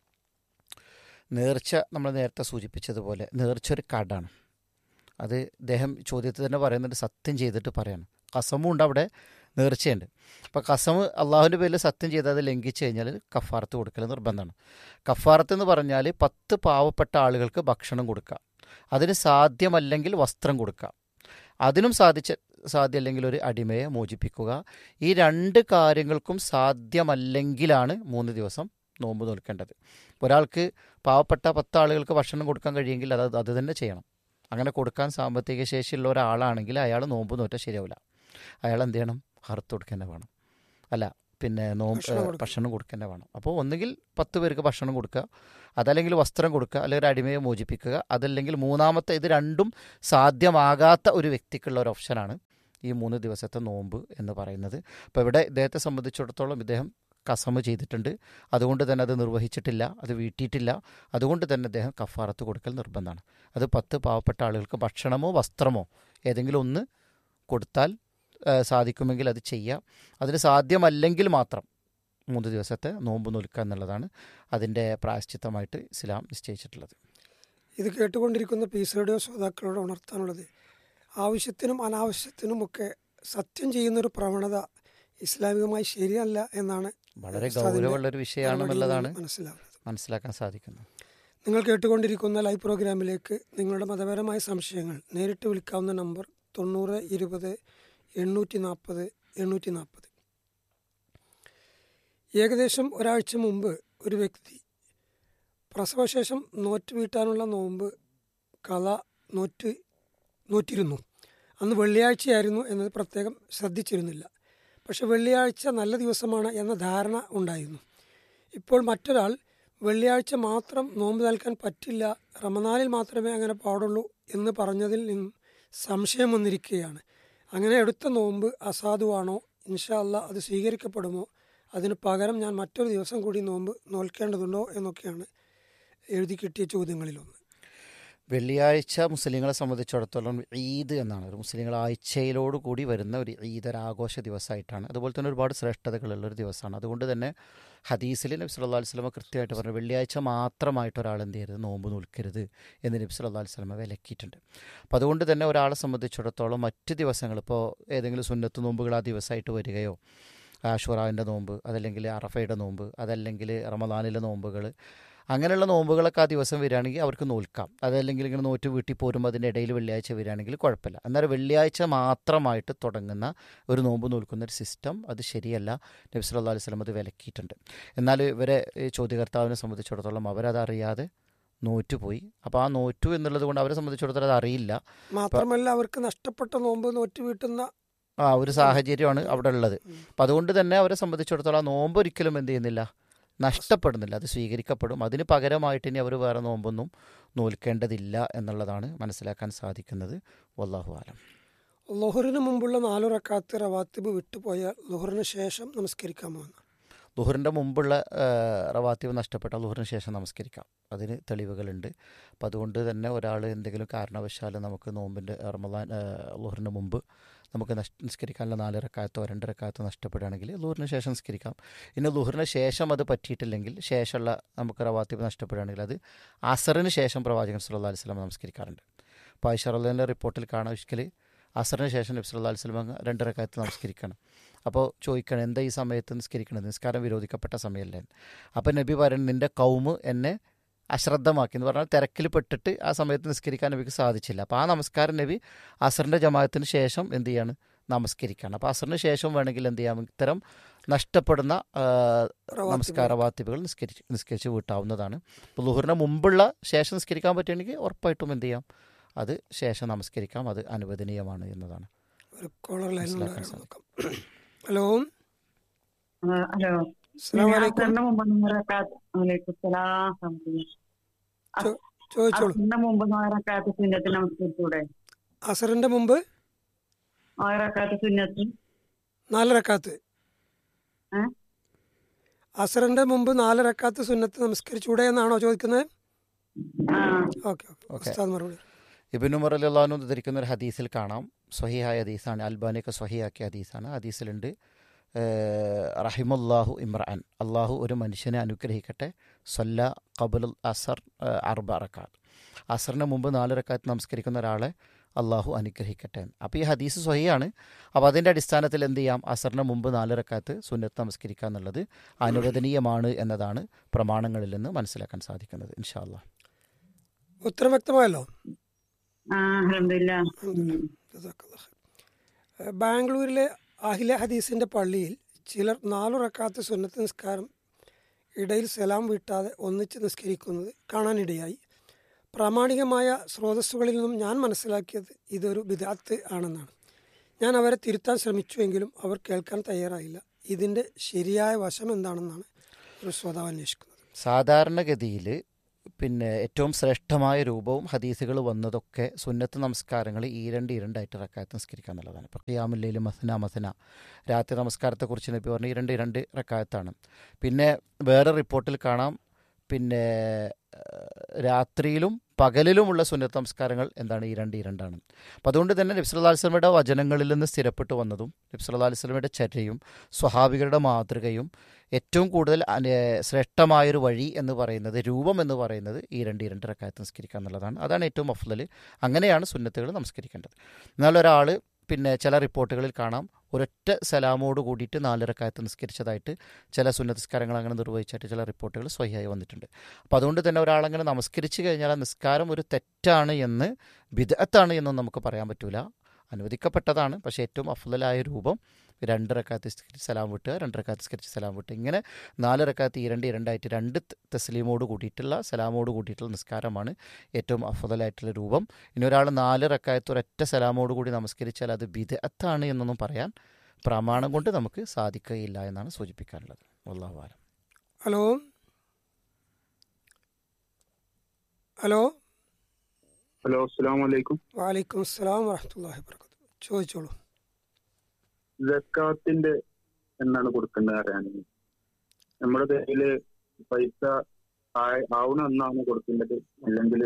നേർച്ച നമ്മൾ നേരത്തെ സൂചിപ്പിച്ചതുപോലെ നേർച്ച ഒരു കടാണ്. അത് അദ്ദേഹം ചോദ്യത്തിൽ തന്നെ പറയുന്നുണ്ട്, സത്യം ചെയ്തിട്ട് പറയാണ്. കസമും ഉണ്ട്, അവിടെ നേർച്ചയുണ്ട്. അപ്പോൾ കസമ് അള്ളാഹുവിൻ്റെ പേരിൽ സത്യം ചെയ്ത് അത് ലംഘിച്ചു കഴിഞ്ഞാൽ കഫാറത്ത് കൊടുക്കൽ നിർബന്ധമാണ്. കഫാറത്ത് എന്ന് പറഞ്ഞാൽ പത്ത് പാവപ്പെട്ട ആളുകൾക്ക് ഭക്ഷണം കൊടുക്കുക, അതിന് സാധ്യമല്ലെങ്കിൽ വസ്ത്രം കൊടുക്കുക, അതിനും സാധിച്ച സാധ്യമല്ലെങ്കിൽ ഒരു അടിമയെ മോചിപ്പിക്കുക. ഈ രണ്ട് കാര്യങ്ങൾക്കും സാധ്യമല്ലെങ്കിലാണ് മൂന്ന് ദിവസം നോമ്പ് നോൽക്കേണ്ടത്. ഒരാൾക്ക് പാവപ്പെട്ട പത്ത് ആളുകൾക്ക് ഭക്ഷണം കൊടുക്കാൻ കഴിയുമെങ്കിൽ അത് അത് തന്നെ ചെയ്യണം. അങ്ങനെ കൊടുക്കാൻ സാമ്പത്തിക ശേഷിയുള്ള ഒരാളാണെങ്കിൽ അയാൾ നോമ്പ് നോറ്റാൽ ശരിയാവില്ല. അയാൾ എന്ത് ചെയ്യണം? ഹർത്ത് കൊടുക്കുക വേണം, അല്ല പിന്നെ നോമ്പ് ഭക്ഷണം കൊടുക്കുക വേണം. അപ്പോൾ ഒന്നുകിൽ പത്ത് പേർക്ക് ഭക്ഷണം കൊടുക്കുക, അതല്ലെങ്കിൽ വസ്ത്രം കൊടുക്കുക, അല്ലെങ്കിൽ ഒരു അടിമയെ മോചിപ്പിക്കുക, അതല്ലെങ്കിൽ മൂന്നാമത്തെ, ഇത് രണ്ടും സാധ്യമാകാത്ത ഒരു വ്യക്തിക്കുള്ള ഒരു ഓപ്ഷനാണ് ഈ മൂന്ന് ദിവസത്തെ നോമ്പ് എന്ന് പറയുന്നത്. അപ്പോൾ ഇവിടെ ഇദ്ദേഹത്തെ സംബന്ധിച്ചിടത്തോളം ഇദ്ദേഹം കസമ് ചെയ്തിട്ടുണ്ട്, അതുകൊണ്ട് തന്നെ അത് നിർവഹിച്ചിട്ടില്ല, അത് വീട്ടിയിട്ടില്ല. അതുകൊണ്ട് തന്നെ അദ്ദേഹം കഫാറത്ത് കൊടുക്കൽ നിർബന്ധമാണ്. അത് പത്ത് പാവപ്പെട്ട ആളുകൾക്ക് ഭക്ഷണമോ വസ്ത്രമോ ഏതെങ്കിലും ഒന്ന് കൊടുത്താൽ സാധിക്കുമെങ്കിൽ അത് ചെയ്യാം. അതിന് സാധ്യമല്ലെങ്കിൽ മാത്രം മൂന്ന് ദിവസത്തെ നോമ്പ് നോൽക്കുക എന്നുള്ളതാണ് അതിൻ്റെ പ്രായശ്ചിത്തമായിട്ട് ഇസ്ലാം നിശ്ചയിച്ചിട്ടുള്ളത്. ഇത് കേട്ടുകൊണ്ടിരിക്കുന്ന പീസ് റേഡിയോ ശ്രോതാക്കളോട് ഉണർത്താനുള്ളത്, ആവശ്യത്തിനും അനാവശ്യത്തിനുമൊക്കെ സത്യം ചെയ്യുന്നൊരു പ്രവണത ഇസ്ലാമികമായി ശരിയല്ല എന്നാണ്. വളരെ ഗൗരവമുള്ളൊരു വിഷയമാണെന്നുള്ളതാണ് മനസ്സിലാക്കാൻ സാധിക്കുന്നത്. നിങ്ങൾ കേട്ടുകൊണ്ടിരിക്കുന്ന ലൈവ് പ്രോഗ്രാമിലേക്ക് നിങ്ങളുടെ മതപരമായ സംശയങ്ങൾ നേരിട്ട് വിളിക്കാവുന്ന നമ്പർ തൊണ്ണൂറ് ഇരുപത് എണ്ണൂറ്റി നാൽപ്പത് എണ്ണൂറ്റി നാൽപ്പത്. ഏകദേശം ഒരാഴ്ച മുമ്പ് ഒരു വ്യക്തി പ്രസവശേഷം നോറ്റ് വീട്ടാനുള്ള നോമ്പ് കല നോറ്റ് നോറ്റിരുന്നു. അന്ന് വെള്ളിയാഴ്ചയായിരുന്നു എന്നത് പ്രത്യേകം ശ്രദ്ധിച്ചിരുന്നില്ല. പക്ഷെ വെള്ളിയാഴ്ച നല്ല ദിവസമാണ് എന്ന ധാരണ ഉണ്ടായിരുന്നു. ഇപ്പോൾ മറ്റൊരാൾ വെള്ളിയാഴ്ച മാത്രം നോമ്പ് നൽകാൻ പറ്റില്ല, റമദാനിൽ മാത്രമേ അങ്ങനെ പാടുള്ളൂ എന്ന് പറഞ്ഞതിൽ നിന്നും സംശയം വന്നിരിക്കുകയാണ്. അങ്ങനെ എടുത്ത നോമ്പ് അസാധുവാണോ? ഇൻഷാ അല്ലാഹ് അത് സ്വീകരിക്കപ്പെടുമോ? അതിന് പകരം ഞാൻ മറ്റൊരു ദിവസം കൂടി നോമ്പ് നോൽക്കേണ്ടതുണ്ടോ എന്നൊക്കെയാണ് എഴുതി കിട്ടിയ ചോദ്യങ്ങളിലൊന്ന്. വെള്ളിയാഴ്ച മുസ്ലിങ്ങളെ സംബന്ധിച്ചിടത്തോളം ഈദ് എന്നാണ്. ഒരു മുസ്ലിങ്ങൾ ആഴ്ചയിലോട് കൂടി വരുന്ന ഒരു ഈദ്, ഒരു ആഘോഷ ദിവസമായിട്ടാണ്. അതുപോലെ തന്നെ ഒരുപാട് ശ്രേഷ്ഠതകളുള്ളൊരു ദിവസമാണ്. അതുകൊണ്ട് തന്നെ ഹദീസിൽ നബി സല്ലല്ലാഹു അലൈഹി വസല്ലം കൃത്യമായിട്ട് പറഞ്ഞു, വെള്ളിയാഴ്ച മാത്രമായിട്ട് ഒരാൾ എന്ത് ചെയ്യരുത്, നോമ്പ് നോൽക്കരുത് എന്ന് നബി സല്ലല്ലാഹു അലൈഹി വസല്ലം വിലക്കിയിട്ടുണ്ട്. അപ്പോൾ അതുകൊണ്ട് തന്നെ ഒരാളെ സംബന്ധിച്ചിടത്തോളം മറ്റ് ദിവസങ്ങൾ, ഇപ്പോൾ ഏതെങ്കിലും സുന്നത്ത് നോമ്പുകൾ ആ ദിവസമായിട്ട് വരികയോ, ആശുറാവിൻ്റെ നോമ്പ്, അതല്ലെങ്കിൽ അറഫയുടെ നോമ്പ്, അതല്ലെങ്കിൽ റമദാനിലെ നോമ്പുകൾ, അങ്ങനെയുള്ള നോമ്പുകളൊക്കെ ആ ദിവസം വരികയാണെങ്കിൽ അവർക്ക് നോൽക്കാം. അതല്ലെങ്കിൽ ഇങ്ങനെ നോറ്റ് വീട്ടിൽ പോരുമ്പോൾ അതിൻ്റെ ഇടയിൽ വെള്ളിയാഴ്ച വരികയാണെങ്കിൽ കുഴപ്പമില്ല. എന്നാൽ വെള്ളിയാഴ്ച മാത്രമായിട്ട് തുടങ്ങുന്ന ഒരു നോമ്പ് നോൽക്കുന്ന ഒരു സിസ്റ്റം അത് ശരിയല്ല. നബി സല്ലല്ലാഹു അലൈഹി വസല്ലം അത് വിലക്കിയിട്ടുണ്ട്. എന്നാൽ ഇവരെ ചോദ്യകർത്താവിനെ സംബന്ധിച്ചിടത്തോളം അവരതറിയാതെ നോറ്റുപോയി. അപ്പോൾ ആ നോറ്റു എന്നുള്ളത് കൊണ്ട് അവരെ സംബന്ധിച്ചിടത്തോളം അത് അറിയില്ല. മാത്രമല്ല അവർക്ക് നഷ്ടപ്പെട്ട നോമ്പ് നോറ്റ് വീട്ടുന്ന ആ ഒരു സാഹചര്യമാണ് അവിടെ ഉള്ളത്. അപ്പം അതുകൊണ്ട് തന്നെ അവരെ സംബന്ധിച്ചിടത്തോളം ആ നോമ്പ് ഒരിക്കലും എന്ത് ചെയ്യുന്നില്ല, നഷ്ടപ്പെടുന്നില്ല, അത് സ്വീകരിക്കപ്പെടും. അതിന് പകരമായിട്ട് ഇനി അവർ വേറെ നോമ്പൊന്നും നോൽക്കേണ്ടതില്ല എന്നുള്ളതാണ് മനസ്സിലാക്കാൻ സാധിക്കുന്നത്. വല്ലാഹു ആലം. ളുഹറിന് മുമ്പുള്ള നാലു റക്അത്ത് റവാത്തിബ് വിട്ടുപോയാൽ ളുഹറിന് ശേഷം നമസ്കരിക്കാമോ? ളുഹറിൻ്റെ മുമ്പുള്ള റവാത്തിബ് നഷ്ടപ്പെട്ടാൽ ളുഹറിന് ശേഷം നമസ്കരിക്കാം. അതിന് തെളിവുകളുണ്ട്. അപ്പം അതുകൊണ്ട് തന്നെ ഒരാൾ എന്തെങ്കിലും കാരണവശാൽ നമുക്ക് നോമ്പിൻ്റെ റമദാൻ ളുഹറിന് മുമ്പ് നമുക്ക് നിസ്കരിക്കാനുള്ള നാല് റക്അത്തോ രണ്ട് റക്അത്തോ നഷ്ടപ്പെടുകയാണെങ്കിൽ ളുഹറിന് ശേഷം നിസ്കരിക്കാം. ഇനി ളുഹറിന് ശേഷം അത് പറ്റിയിട്ടില്ലെങ്കിൽ, ശേഷമുള്ള നമുക്ക് റവാത്തിബ് നഷ്ടപ്പെടുകയാണെങ്കിൽ അത് അസറിന് ശേഷം പ്രവാചകൻ സല്ലല്ലാഹു അലൈഹി വസല്ലം നമസ്കരിക്കാറുണ്ട്. അപ്പോൾ ആയിഷ റളിയല്ലാഹു അൻഹയുടെ റിപ്പോർട്ടിൽ കാണാം, ഒരിക്കൽ അസറിന് ശേഷം നബി സല്ലല്ലാഹു അലൈഹി വസല്ലം രണ്ട് റക്അത്ത് നമസ്കരിക്കണം. അപ്പോൾ ചോദിക്കണം, എന്താ ഈ സമയത്ത് നിസ്കരിക്കണത്? നിസ്കാരം വിരോധിക്കപ്പെട്ട സമയമല്ലേ? അപ്പോൾ നബി പറയുന്നത്, നിൻ്റെ കൗമ് എന്നെ അശ്രദ്ധമാക്കി എന്ന് പറഞ്ഞാൽ തിരക്കിൽ പെട്ടിട്ട് ആ സമയത്ത് നിസ്കരിക്കാൻ നബിക്ക് സാധിച്ചില്ല. അപ്പോൾ ആ നമസ്കാരം നബി അസറിൻ്റെ ജമാഅത്തിന് ശേഷം എന്ത് ചെയ്യാണ്, നമസ്കരിക്കുകയാണ്. അപ്പോൾ അസറിന് ശേഷം വേണമെങ്കിൽ എന്ത് ചെയ്യാം, ഇത്തരം നഷ്ടപ്പെടുന്ന ആ, റവാത്തിബ്. നമസ്കാര വാത്തിബുകൾ നിസ്കരിച്ച് നിസ്കരിച്ച് വീട്ടാവുന്നതാണ്. ഇപ്പോൾ ലുഹറിന് മുമ്പുള്ള ശേഷം നിസ്കരിക്കാൻ പറ്റുകയാണെങ്കിൽ ഉറപ്പായിട്ടും എന്ത് ചെയ്യാം, അത് ശേഷം നമസ്കരിക്കാം, അത് അനുവദനീയമാണ് എന്നതാണ് ഒരു കോളർ മനസ്സിലാക്കാൻ ലൈനിലുള്ള സാധിക്കും. ഹലോ, ആ, ഹലോ. അസ്സലാമു ഞാൻ അലൈക്കും. അസറിന് മുമ്പ് നൂറ് റക്അത്ത് വലൈക്കും സലാം സമയം. ചോ- ചോദിച്ചോളൂ. അസറിന് മുമ്പ് നൂറ് റക്അത്ത് സുന്നത്ത് നമസ്കരിച്ചൂടെ? അസറിന്റെ മുമ്പ് നൂറ് റക്അത്ത് സുന്നത്ത്. നാല് റക്കാത്ത്. ഏ? അസറിന്റെ മുമ്പ് നാല് റക്കാത്ത് സുന്നത്ത് നമസ്കരിച്ചൂടെ എന്നാണോ ചോദിക്കുന്നത്? ആ, ഓക്കെ ഓക്കെ ഓക്കെ. ഉസ്താദ് മറുപടി. ഇബ്നു ഉമർ റളിയല്ലാഹു അൻഹു ധരിക്കുന്ന ഒരു ഹദീസിൽ കാണാം, സ്വഹീഹായ ഹദീസാണ്, അൽബാനിയൊക്കെ സ്വഹീഹാക്കിയ ഹദീസാണ്. ഹദീസിലുണ്ട് റഹിമുല്ലാഹു ഇമ്രാൻ, അള്ളാഹു ഒരു മനുഷ്യനെ അനുഗ്രഹിക്കട്ടെ, സല്ല ഖബലുൽ അസർ അർബ റക്കാത്ത്, അസറിന് മുമ്പ് നാല് റക്കാത്ത് നമസ്കരിക്കുന്ന ഒരാളെ അള്ളാഹു അനുഗ്രഹിക്കട്ടെ. അപ്പോൾ ഈ ഹദീസ് സ്വഹിയാണ്. അപ്പോൾ അതിൻ്റെ അടിസ്ഥാനത്തിൽ എന്ത് ചെയ്യാം, അസറിന് മുമ്പ് നാല് റക്കാത്ത് സുന്നത്ത് നമസ്കരിക്കുക എന്നുള്ളത് അനുവദനീയമാണ് എന്നതാണ് പ്രമാണങ്ങളിൽ നിന്ന് മനസ്സിലാക്കാൻ സാധിക്കുന്നത്. ഇൻഷാ അല്ലാഹ്. ഉത്തരം വ്യക്തമായല്ലോ. ആ, അൽഹംദുലില്ലാഹ്. ഉം. ജസാക്കല്ലാഹ് ഖൈർ. ഏഹ് ബാംഗ്ലൂരിലെ അഹില ഹദീസിന്റെ പള്ളിയിൽ ചിലർ നാലു റക്കാത്ത് സുന്നത്ത് നിസ്കാരം ഇടയിൽ സലാം വീട്ടാതെ ഒന്നിച്ച് നിസ്കരിക്കുന്നത് കാണാനിടയായി. പ്രാമാണികമായ സ്രോതസ്സുകളിൽ നിന്നും ഞാൻ മനസ്സിലാക്കിയത് ഇതൊരു ബിദഅത്ത് ആണെന്നാണ്. ഞാൻ അവരെ തിരുത്താൻ ശ്രമിച്ചുവെങ്കിലും അവർ കേൾക്കാൻ തയ്യാറായില്ല. ഇതിൻ്റെ ശരിയായ വശം എന്താണെന്നാണ് ഒരു ശ്രോതാവ് അന്വേഷിക്കുന്നത്. സാധാരണഗതിയിൽ പിന്നെ ഏറ്റവും ശ്രേഷ്ഠമായ രൂപവും ഹദീസുകൾ വന്നതൊക്കെ സുന്നത്ത് നമസ്കാരങ്ങൾ ഈ രണ്ട് ഇരണ്ടായിട്ട് റക്കാത്ത് നിസ്കരിക്കുക എന്നുള്ളതാണ്. ഇപ്പോൾ ഖിയാമുൽ മസന മസന രാത്രി നമസ്കാരത്തെക്കുറിച്ച് നബി പറഞ്ഞ ഈ രണ്ട് രണ്ട് റക്കാത്താണ്. പിന്നെ വേറെ റിപ്പോർട്ടിൽ കാണാം, പിന്നെ രാത്രിയിലും പകലിലുമുള്ള സുന്നത്ത് നമസ്കാരങ്ങൾ എന്താണ്, ഈ രണ്ട് ഇരണ്ടാണ്. അപ്പോൾ അതുകൊണ്ട് തന്നെ നബി സല്ലല്ലാഹു അലൈഹി വസല്ലമയുടെ വചനങ്ങളിൽ നിന്ന് സ്ഥിരപ്പെട്ടു വന്നതും നബി സല്ലല്ലാഹു അലൈഹി വസല്ലമയുടെ ചര്യയും സ്വഹാബികളുടെ മാതൃകയും ഏറ്റവും കൂടുതൽ ശ്രേഷ്ഠമായൊരു വഴി എന്ന് പറയുന്നത്, രൂപം എന്ന് പറയുന്നത് ഈ രണ്ട് ഇരണ്ട് റക്കാത്ത് നിസ്കരിക്കുക എന്നുള്ളതാണ്. അതാണ് ഏറ്റവും അഫ്ളൽ. അങ്ങനെയാണ് സുന്നത്തുകൾ നമസ്കരിക്കേണ്ടത്. എന്നാൽ ഒരാൾ പിന്നെ ചില റിപ്പോർട്ടുകളിൽ കാണാം ഒരൊറ്റ സലാമോട് കൂടിയിട്ട് നാല് റക്കാത്ത് നിസ്കരിച്ചതായിട്ട് ചില സുന്നത്ത് നിസ്കാരങ്ങൾ അങ്ങനെ നിർവഹിച്ചായിട്ട് ചില റിപ്പോർട്ടുകൾ സ്വഹിയായി വന്നിട്ടുണ്ട്. അപ്പോൾ അതുകൊണ്ട് തന്നെ ഒരാളങ്ങനെ നമസ്കരിച്ച് കഴിഞ്ഞാൽ ആ നിസ്കാരം ഒരു തെറ്റാണ് എന്ന്, ബിദ്അത്താണ് എന്നൊന്നും നമുക്ക് പറയാൻ പറ്റില്ല. അനുവദിക്കപ്പെട്ടതാണ്. പക്ഷേ ഏറ്റവും അഫ്ളലായ രൂപം രണ്ട് റക്കാത്ത് നിസ്കരിച്ച് സലാം വിട്ടുക, രണ്ട് റക്കാത്ത് നിസ്കരിച്ച് സലാം വിട്ടുക, ഇങ്ങനെ നാല് റക്കാത്ത് ഈ രണ്ട് രണ്ടായിട്ട് രണ്ട് തസ്ലീമോട് കൂടിയിട്ടുള്ള സലാമോട് കൂടിയിട്ടുള്ള നിസ്കാരമാണ് ഏറ്റവും അഫ്ളലായിട്ടുള്ള രൂപം. ഇനി ഒരാൾ നാല് റക്കാത്ത് ഒരൊറ്റ സലാമോട് കൂടി നമസ്കരിച്ചാൽ അത് ബിദ്അത്താണ് എന്നൊന്നും പറയാൻ പ്രമാണം കൊണ്ട് നമുക്ക് സാധിക്കുകയില്ല എന്നാണ് സൂചിപ്പിക്കാനുള്ളത്. വല്ലാഹു അലം. ഹലോ ഹലോ ഹലോ, അസ്സലാമു അലൈക്കും. വലൈക്കും അസ്സലാം വറഹ്മത്തുള്ളാഹി വബറകാതുഹു. ചോദിച്ചോളൂ. സക്കാത്തിന്റെ എന്നാണ് കൊടുക്കേണ്ടത് അറിയാൻ. നമ്മുടെ കയ്യില് പൈസ ആയ- ആവണ എന്നാണ് കൊടുക്കേണ്ടത്, അല്ലെങ്കിൽ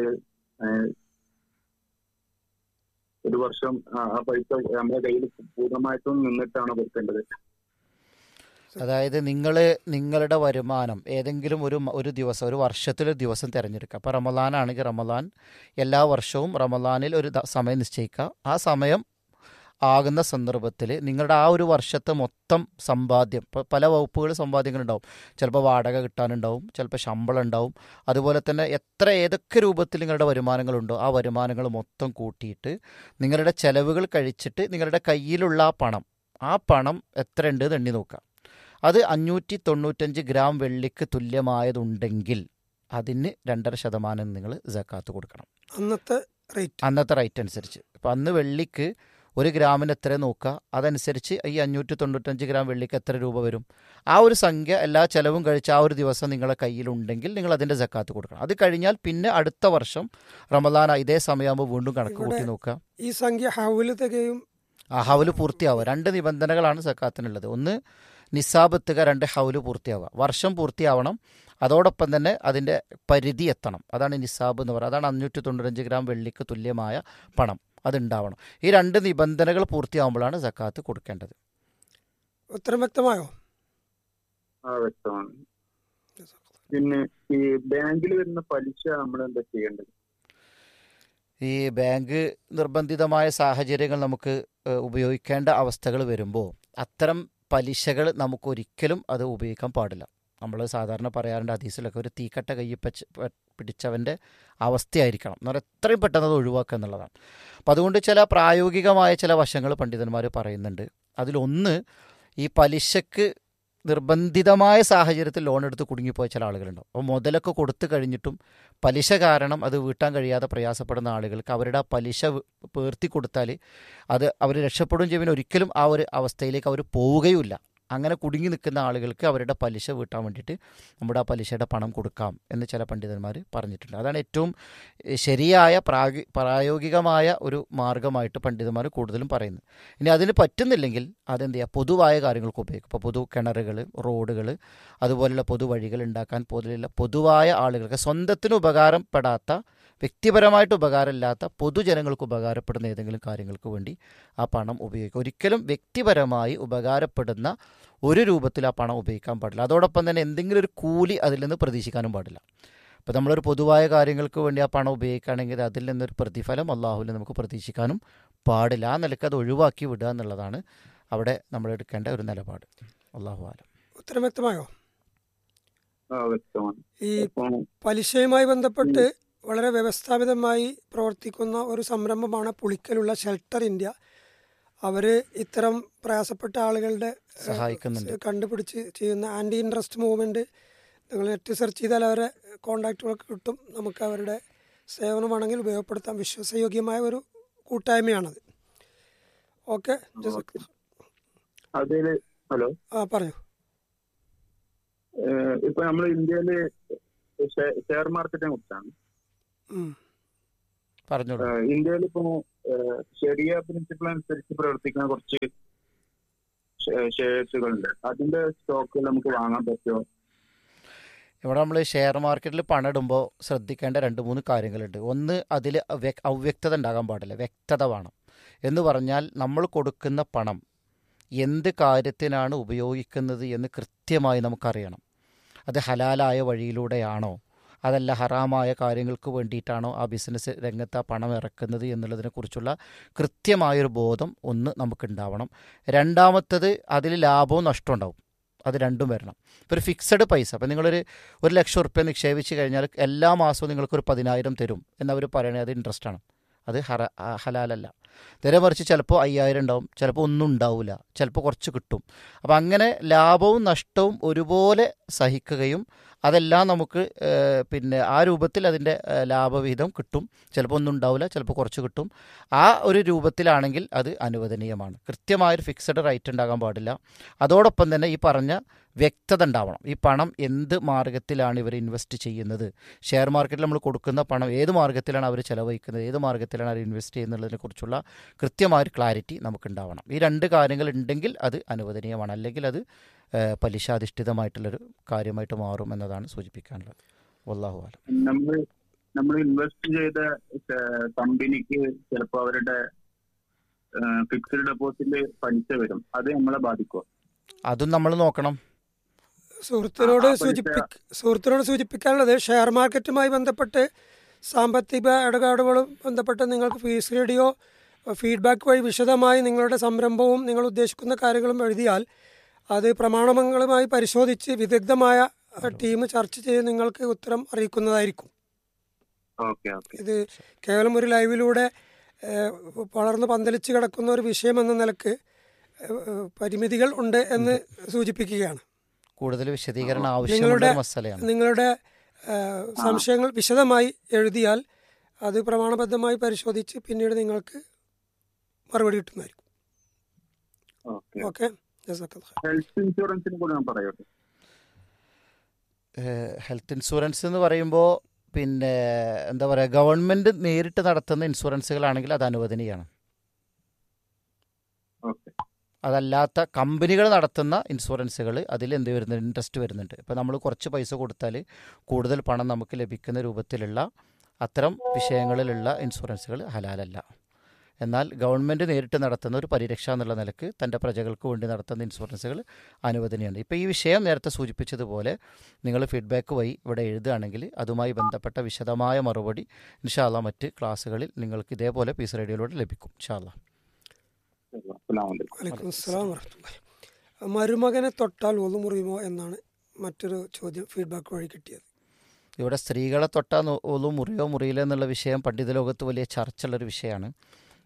ഒരു വർഷം ആ ആ പൈസ നമ്മുടെ കയ്യിൽ പൂർണ്ണമായിട്ടും നിന്നിട്ടാണ് കൊടുക്കേണ്ടത്? അതായത് നിങ്ങൾ നിങ്ങളുടെ വരുമാനം ഏതെങ്കിലും ഒരു മ- ഒരു ദിവസം, ഒരു വർഷത്തിലൊരു ദിവസം തിരഞ്ഞെടുക്കുക. അപ്പോൾ റമദാനാണെങ്കിൽ റമദാൻ എല്ലാ വർഷവും റമദാനിൽ ഒരു ദ- സമയം നിശ്ചയിക്കുക. ആ സമയം ആകുന്ന സന്ദർഭത്തിൽ നിങ്ങളുടെ ആ ഒരു വർഷത്തെ മൊത്തം സമ്പാദ്യം, ഇപ്പോൾ പല വകുപ്പുകൾ സമ്പാദ്യങ്ങളുണ്ടാവും, ചിലപ്പോൾ വാടക കിട്ടാനുണ്ടാവും, ചിലപ്പോൾ ശമ്പളം ഉണ്ടാവും, അതുപോലെ തന്നെ എത്ര ഏതൊക്കെ രൂപത്തിൽ നിങ്ങളുടെ വരുമാനങ്ങളുണ്ടോ ആ വരുമാനങ്ങൾ മൊത്തം കൂട്ടിയിട്ട് നിങ്ങളുടെ ചെലവുകൾ കഴിച്ചിട്ട് നിങ്ങളുടെ കയ്യിലുള്ള ആ പണം ആ പണം എത്ര ഉണ്ട് എന്ന് എണ്ണി നോക്കുക. അത് അഞ്ഞൂറ്റി തൊണ്ണൂറ്റഞ്ച് ഗ്രാം വെള്ളിക്ക് തുല്യമായതുണ്ടെങ്കിൽ അതിന് രണ്ടര ശതമാനം നിങ്ങൾ സക്കാത്ത് കൊടുക്കണം, അന്നത്തെ റേറ്റ്. അന്നത്തെ റേറ്റ് അനുസരിച്ച്. അപ്പം അന്ന് വെള്ളിക്ക് ഒരു ഗ്രാമിന് എത്ര നോക്കുക, അതനുസരിച്ച് ഈ അഞ്ഞൂറ്റി തൊണ്ണൂറ്റഞ്ച് ഗ്രാം വെള്ളിക്ക് എത്ര രൂപ വരും, ആ ഒരു സംഖ്യ എല്ലാ ചെലവും കഴിച്ച് ആ ഒരു ദിവസം നിങ്ങളുടെ കയ്യിലുണ്ടെങ്കിൽ നിങ്ങൾ അതിൻ്റെ സക്കാത്ത് കൊടുക്കണം. അത് കഴിഞ്ഞാൽ പിന്നെ അടുത്ത വർഷം റമദാൻ ഇതേ സമയമാകുമ്പോൾ വീണ്ടും കണക്ക് കൂട്ടി നോക്കുക. ഈ സംഖ്യ ഹൗല് തികയും. ആ ഹൗല് പൂർത്തിയാവുക. രണ്ട് നിബന്ധനകളാണ് സക്കാത്തിനുള്ളത്. ഒന്ന് നിസാബ് എത്തുക, രണ്ട് ഹൗല് പൂർത്തിയാവുക. വർഷം പൂർത്തിയാവണം, അതോടൊപ്പം തന്നെ അതിൻ്റെ പരിധി എത്തണം. അതാണ് നിസാബ് എന്ന് പറയുന്നത്. അതാണ് അഞ്ഞൂറ്റി തൊണ്ണൂറ്റഞ്ച് ഗ്രാം വെള്ളിക്ക് തുല്യമായ പണം അതുണ്ടാവണം. ഈ രണ്ട് നിബന്ധനകൾ പൂർത്തിയാവുമ്പോഴാണ് സക്കാത്ത് കൊടുക്കേണ്ടത്. ഉത്തരം വ്യക്തമായോ? ആ, വ്യക്തമാണ്. പിന്നെ ഈ ബാങ്കിൽ വരുന്ന പലിശ നമ്മൾ എന്താ ചെയ്യേണ്ടത്? ഈ ബാങ്ക് നിർബന്ധിതമായ സാഹചര്യങ്ങൾ നമുക്ക് ഏഹ്, ഉപയോഗിക്കേണ്ട അവസ്ഥകൾ വരുമ്പോൾ അത്തരം പലിശകൾ നമുക്ക് ഒരിക്കലും അത് ഉപയോഗിക്കാൻ പാടില്ല. നമ്മൾ സാധാരണ പറയാറുണ്ട് ഹദീസിലൊക്കെ, ഒരു തീക്കട്ട കയ്യിൽ പച്ച പിടിച്ചവൻ്റെ അവസ്ഥയായിരിക്കണം എന്ന് പറഞ്ഞാൽ എത്രയും പെട്ടെന്ന് അത് ഒഴിവാക്കുക എന്നുള്ളതാണ്. അപ്പം അതുകൊണ്ട് ചില പ്രായോഗികമായ ചില വശങ്ങൾ പണ്ഡിതന്മാർ പറയുന്നുണ്ട്. അതിലൊന്ന്, ഈ പലിശക്ക് നിർബന്ധിതമായ സാഹചര്യത്തിൽ ലോൺ എടുത്ത് കുടുങ്ങിപ്പോയ ചില ആളുകളുണ്ടാവും. അപ്പോൾ മുതലൊക്കെ കൊടുത്തു കഴിഞ്ഞിട്ടും പലിശ കാരണം അത് വീട്ടാൻ കഴിയാതെ പ്രയാസപ്പെടുന്ന ആളുകൾക്ക് അവരുടെ ആ പലിശ പേർത്തി കൊടുത്താൽ അത് അവർ രക്ഷപ്പെടുകയും ചെയ്യും. ഒരിക്കലും ആ ഒരു അവസ്ഥയിലേക്ക് അവർ പോവുകയുമില്ല. അങ്ങനെ കുടുങ്ങി നിൽക്കുന്ന ആളുകൾക്ക് അവരുടെ പലിശ വീട്ടാൻ വേണ്ടിയിട്ട് നമ്മുടെ ആ പലിശയുടെ പണം കൊടുക്കാം എന്ന് ചില പണ്ഡിതന്മാർ പറഞ്ഞിട്ടുണ്ട്. അതാണ് ഏറ്റവും ശരിയായ പ്രാഗി പ്രായോഗികമായ ഒരു മാർഗമായിട്ട് പണ്ഡിതന്മാർ കൂടുതലും പറയുന്നത്. ഇനി അതിന് പറ്റുന്നില്ലെങ്കിൽ അതെന്ത് ചെയ്യുക, പൊതുവായ കാര്യങ്ങൾക്ക് ഉപയോഗിക്കും. ഇപ്പോൾ പൊതു കിണറുകൾ, റോഡുകൾ, അതുപോലെയുള്ള പൊതുവഴികൾ ഉണ്ടാക്കാൻ പോലുള്ള പൊതുവായ ആളുകൾക്ക് സ്വന്തത്തിന് ഉപകാരപ്പെടാത്ത, വ്യക്തിപരമായിട്ട് ഉപകാരമില്ലാത്ത പൊതുജനങ്ങൾക്ക് ഉപകാരപ്പെടുന്ന ഏതെങ്കിലും കാര്യങ്ങൾക്ക് വേണ്ടി ആ പണം ഉപയോഗിക്കുക. ഒരിക്കലും വ്യക്തിപരമായി ഉപകാരപ്പെടുന്ന ഒരു രൂപത്തിൽ ആ പണം ഉപയോഗിക്കാൻ പാടില്ല. അതോടൊപ്പം തന്നെ എന്തെങ്കിലും ഒരു കൂലി അതിൽ നിന്ന് പ്രതീക്ഷിക്കാനും പാടില്ല. ഇപ്പോൾ നമ്മളൊരു പൊതുവായ കാര്യങ്ങൾക്ക് വേണ്ടി ആ പണം ഉപയോഗിക്കുകയാണെങ്കിൽ അതിൽ നിന്നൊരു പ്രതിഫലം അള്ളാഹുവിൽ നമുക്ക് പ്രതീക്ഷിക്കാനും പാടില്ല. ആ നിലയ്ക്ക് അത് ഒഴിവാക്കി വിടുക എന്നുള്ളതാണ് അവിടെ നമ്മൾ എടുക്കേണ്ട ഒരു നിലപാട്. അള്ളാഹു ആലം. ഉത്തരം വ്യക്തമായോ? വ്യക്തമാണ്. ഈ പലിശയുമായി ബന്ധപ്പെട്ട് വളരെ വ്യവസ്ഥാപിതമായി പ്രവർത്തിക്കുന്ന ഒരു സംരംഭമാണ് പുളിക്കലുള്ള ഷെൽട്ടർ ഇന്ത്യ. അവർ ഇത്തരം പ്രയാസപ്പെട്ട ആളുകളുടെ സഹായിക്കുന്നുണ്ട്, കണ്ടുപിടിച്ച് ചെയ്യുന്ന ആൻറ്റി ഇൻട്രസ്റ്റ് മൂവ്മെൻറ്റ്. നിങ്ങൾ നെറ്റ് സെർച്ച് ചെയ്താൽ അവരെ കോൺടാക്റ്റുകളൊക്കെ കിട്ടും. നമുക്ക് അവരുടെ സേവനമാണെങ്കിൽ ഉപയോഗപ്പെടുത്താൻ വിശ്വാസയോഗ്യമായ ഒരു കൂട്ടായ്മയാണത്. ഓക്കെ, ഹലോ, ആ പറയൂ. ഇപ്പൊ നമ്മൾ ഇന്ത്യയില് ഷെയർ മാർക്കറ്റിനെ കുറിച്ചാണ് പറഞ്ഞോളൂ. ഇന്ത്യയിൽ ഇപ്പോ ശരിയ പ്രിൻസിപ്പിൾ അനുസരിച്ച് പ്രവർത്തിക്കുന്ന കുറച്ച് ഷെയർസുകളുണ്ട്. അതിന്റെ സ്റ്റോക്കുകൾ നമുക്ക് വാങ്ങാൻ പറ്റുമോ? ഇവിടെ നമ്മൾ ഷെയർ മാർക്കറ്റിൽ പണം ഇടുമ്പോൾ ശ്രദ്ധിക്കേണ്ട രണ്ട് മൂന്ന് കാര്യങ്ങളുണ്ട്. ഒന്ന്, അതിൽ അവ്യക്തത ഉണ്ടാകാൻ പാടില്ല, വ്യക്തത വേണം. എന്ന് പറഞ്ഞാൽ നമ്മൾ കൊടുക്കുന്ന പണം എന്ത് കാര്യത്തിനാണ് ഉപയോഗിക്കുന്നത് എന്ന് കൃത്യമായി നമുക്കറിയണം. അത് ഹലാലായ വഴിയിലൂടെയാണോ, അതല്ല ഹറാമായ കാര്യങ്ങൾക്ക് വേണ്ടിയിട്ടാണോ ആ ബിസിനസ് രംഗത്ത് ആ പണം ഇറക്കുന്നത് എന്നുള്ളതിനെക്കുറിച്ചുള്ള കൃത്യമായൊരു ബോധം ഒന്ന് നമുക്കുണ്ടാവണം. രണ്ടാമത്തത്, അതിൽ ലാഭവും നഷ്ടവും ഉണ്ടാവും. അത് രണ്ടും വരണം. ഇപ്പോൾ ഒരു ഫിക്സഡ് പൈസ, അപ്പോൾ നിങ്ങളൊരു ഒരു ലക്ഷം റുപ്യ നിക്ഷേപിച്ച് കഴിഞ്ഞാൽ എല്ലാ മാസവും നിങ്ങൾക്കൊരു പതിനായിരം തരും എന്നവർ പറയണത് അത് ഇൻട്രസ്റ്റാണ്. അത് ഹറ ഹലാലല്ല. നേരെ മറിച്ച് ചിലപ്പോൾ അയ്യായിരം ഉണ്ടാവും, ചിലപ്പോൾ ഒന്നും ഉണ്ടാവില്ല, ചിലപ്പോൾ കുറച്ച് കിട്ടും. അപ്പം അങ്ങനെ ലാഭവും നഷ്ടവും ഒരുപോലെ സഹിക്കുകയും അതെല്ലാം നമുക്ക് പിന്നെ ആ രൂപത്തിൽ അതിൻ്റെ ലാഭവിഹിതം കിട്ടും. ചിലപ്പോൾ ഒന്നും ഉണ്ടാവില്ല, ചിലപ്പോൾ കുറച്ച് കിട്ടും. ആ ഒരു രൂപത്തിലാണെങ്കിൽ അത് അനുവദനീയമാണ്. കൃത്യമായൊരു ഫിക്സഡ് റേറ്റ് ഉണ്ടാകാൻ പാടില്ല. അതോടൊപ്പം തന്നെ ഈ പറഞ്ഞ വ്യക്തത ഉണ്ടാവണം. ഈ പണം എന്ത് മാർഗത്തിലാണ് ഇവർ ഇൻവെസ്റ്റ് ചെയ്യുന്നത്, ഷെയർ മാർക്കറ്റിൽ നമ്മൾ കൊടുക്കുന്ന പണം ഏത് മാർഗത്തിലാണ് അവർ ചെലവഴിക്കുന്നത്, ഏത് മാർഗത്തിലാണ് അവർ ഇൻവെസ്റ്റ് ചെയ്യുന്നതിനെ കുറിച്ചുള്ള കൃത്യമായൊരു ക്ലാരിറ്റി നമുക്കുണ്ടാവണം. ഈ രണ്ട് കാര്യങ്ങൾ ഉണ്ടെങ്കിൽ അത് അനുവദനീയമാണ്. അല്ലെങ്കിൽ അത് പലിശാധിഷ്ഠിതമായിട്ടുള്ളൊരു കാര്യമായിട്ട് മാറും എന്നതാണ് സൂചിപ്പിക്കാനുള്ളത്. വല്ലാഹു അലം. നമ്മൾ നമ്മൾ ഇൻവെസ്റ്റ് ചെയ്ത കമ്പനിക്ക് ചിലപ്പോൾ അവരുടെ ഫിക്സ്ഡ് ഡെപ്പോസിറ്റ് പലിശ വരും. അത് നമ്മളെ ബാധിക്കുമോ? അതും നമ്മൾ നോക്കണം. സുഹൃത്തിനോട് സൂചിപ്പി സുഹൃത്തിനോട് സൂചിപ്പിക്കാനുള്ളത്, ഷെയർ മാർക്കറ്റുമായി ബന്ധപ്പെട്ട് സാമ്പത്തിക ഇടപാടുകളും ബന്ധപ്പെട്ട് നിങ്ങൾക്ക് ഫീസ് റേഡിയോ ഫീഡ്ബാക്ക് വഴി വിശദമായി നിങ്ങളുടെ സംരംഭവും നിങ്ങൾ ഉദ്ദേശിക്കുന്ന കാര്യങ്ങളും എഴുതിയാൽ അത് പ്രമാണങ്ങളുമായി പരിശോധിച്ച് വിദഗ്ധമായ ടീം ചർച്ച ചെയ്ത് നിങ്ങൾക്ക് ഉത്തരം അറിയിക്കുന്നതായിരിക്കും. ഇത് കേവലം ഒരു ലൈവിലൂടെ വളർന്ന് പന്തലിച്ച് കിടക്കുന്ന ഒരു വിഷയം എന്ന നിലക്ക് പരിമിതികൾ ഉണ്ട് എന്ന് സൂചിപ്പിക്കുകയാണ്. കൂടുതൽ വിശദീകരണം ആവശ്യമുള്ള മസലയാണ്. നിങ്ങളുടെ സംശയങ്ങൾ വിശദമായി എഴുതിയാൽ അത് പ്രമാണബദ്ധമായി പരിശോധിച്ച് പിന്നീട് നിങ്ങൾക്ക് മറുപടി കിട്ടുന്നതായിരിക്കും. ഓക്കെ, ഹെൽത്ത് ഇൻഷുറൻസ് എന്ന് പറയുമ്പോൾ പിന്നെ എന്താ പറയുക, ഗവൺമെൻറ് നേരിട്ട് നടത്തുന്ന ഇൻഷുറൻസുകളാണെങ്കിൽ അത് അനുവദനീയമാണ്. അതല്ലാത്ത കമ്പനികൾ നടത്തുന്ന ഇൻഷുറൻസുകൾ അതിൽ എന്ത് വരുന്നുണ്ട്, ഇൻട്രസ്റ്റ് വരുന്നുണ്ട്. ഇപ്പോൾ നമ്മൾ കുറച്ച് പൈസ കൊടുത്താൽ കൂടുതൽ പണം നമുക്ക് ലഭിക്കുന്ന രൂപത്തിലുള്ള അത്തരം വിഷയങ്ങളിലുള്ള ഇൻഷുറൻസുകൾ ഹലാലല്ല. എന്നാൽ ഗവൺമെൻറ് നേരിട്ട് നടത്തുന്ന ഒരു പരിരക്ഷ എന്നുള്ള നിലക്ക് തൻ്റെ പ്രജകൾക്ക് വേണ്ടി നടത്തുന്ന ഇൻഷുറൻസുകൾ അനുവദനീയമാണ്. ഇപ്പോൾ ഈ വിഷയം നേരത്തെ സൂചിപ്പിച്ചതുപോലെ നിങ്ങൾ ഫീഡ്ബാക്ക് വഴി ഇവിടെ എഴുതുകയാണെങ്കിൽ അതുമായി ബന്ധപ്പെട്ട വിശദമായ മറുപടി ഇൻഷാ അല്ലാഹ് മറ്റ് ക്ലാസ്സുകളിൽ നിങ്ങൾക്ക് ഇതേപോലെ പീസ് റേഡിയോയിലൂടെ ലഭിക്കും ഇൻഷാ അല്ലാഹ്. വലൈക്കും അസ്സലാം വറഹ്മത്തുള്ളാഹി. മരുമകനെ തൊട്ടാൽ ഒളു മുറിയുമോ എന്നാണ് മറ്റൊരു ചോദ്യം ഫീഡ്ബാക്ക് വഴി കിട്ടിയത്. ഇവിടെ സ്ത്രീകളെ തൊട്ടാൽ ഒളു മുറിയോ മുറിയില്ല എന്നുള്ള വിഷയം പണ്ഡിത ലോകത്ത് വലിയ ചർച്ചയുള്ളൊരു വിഷയമാണ്.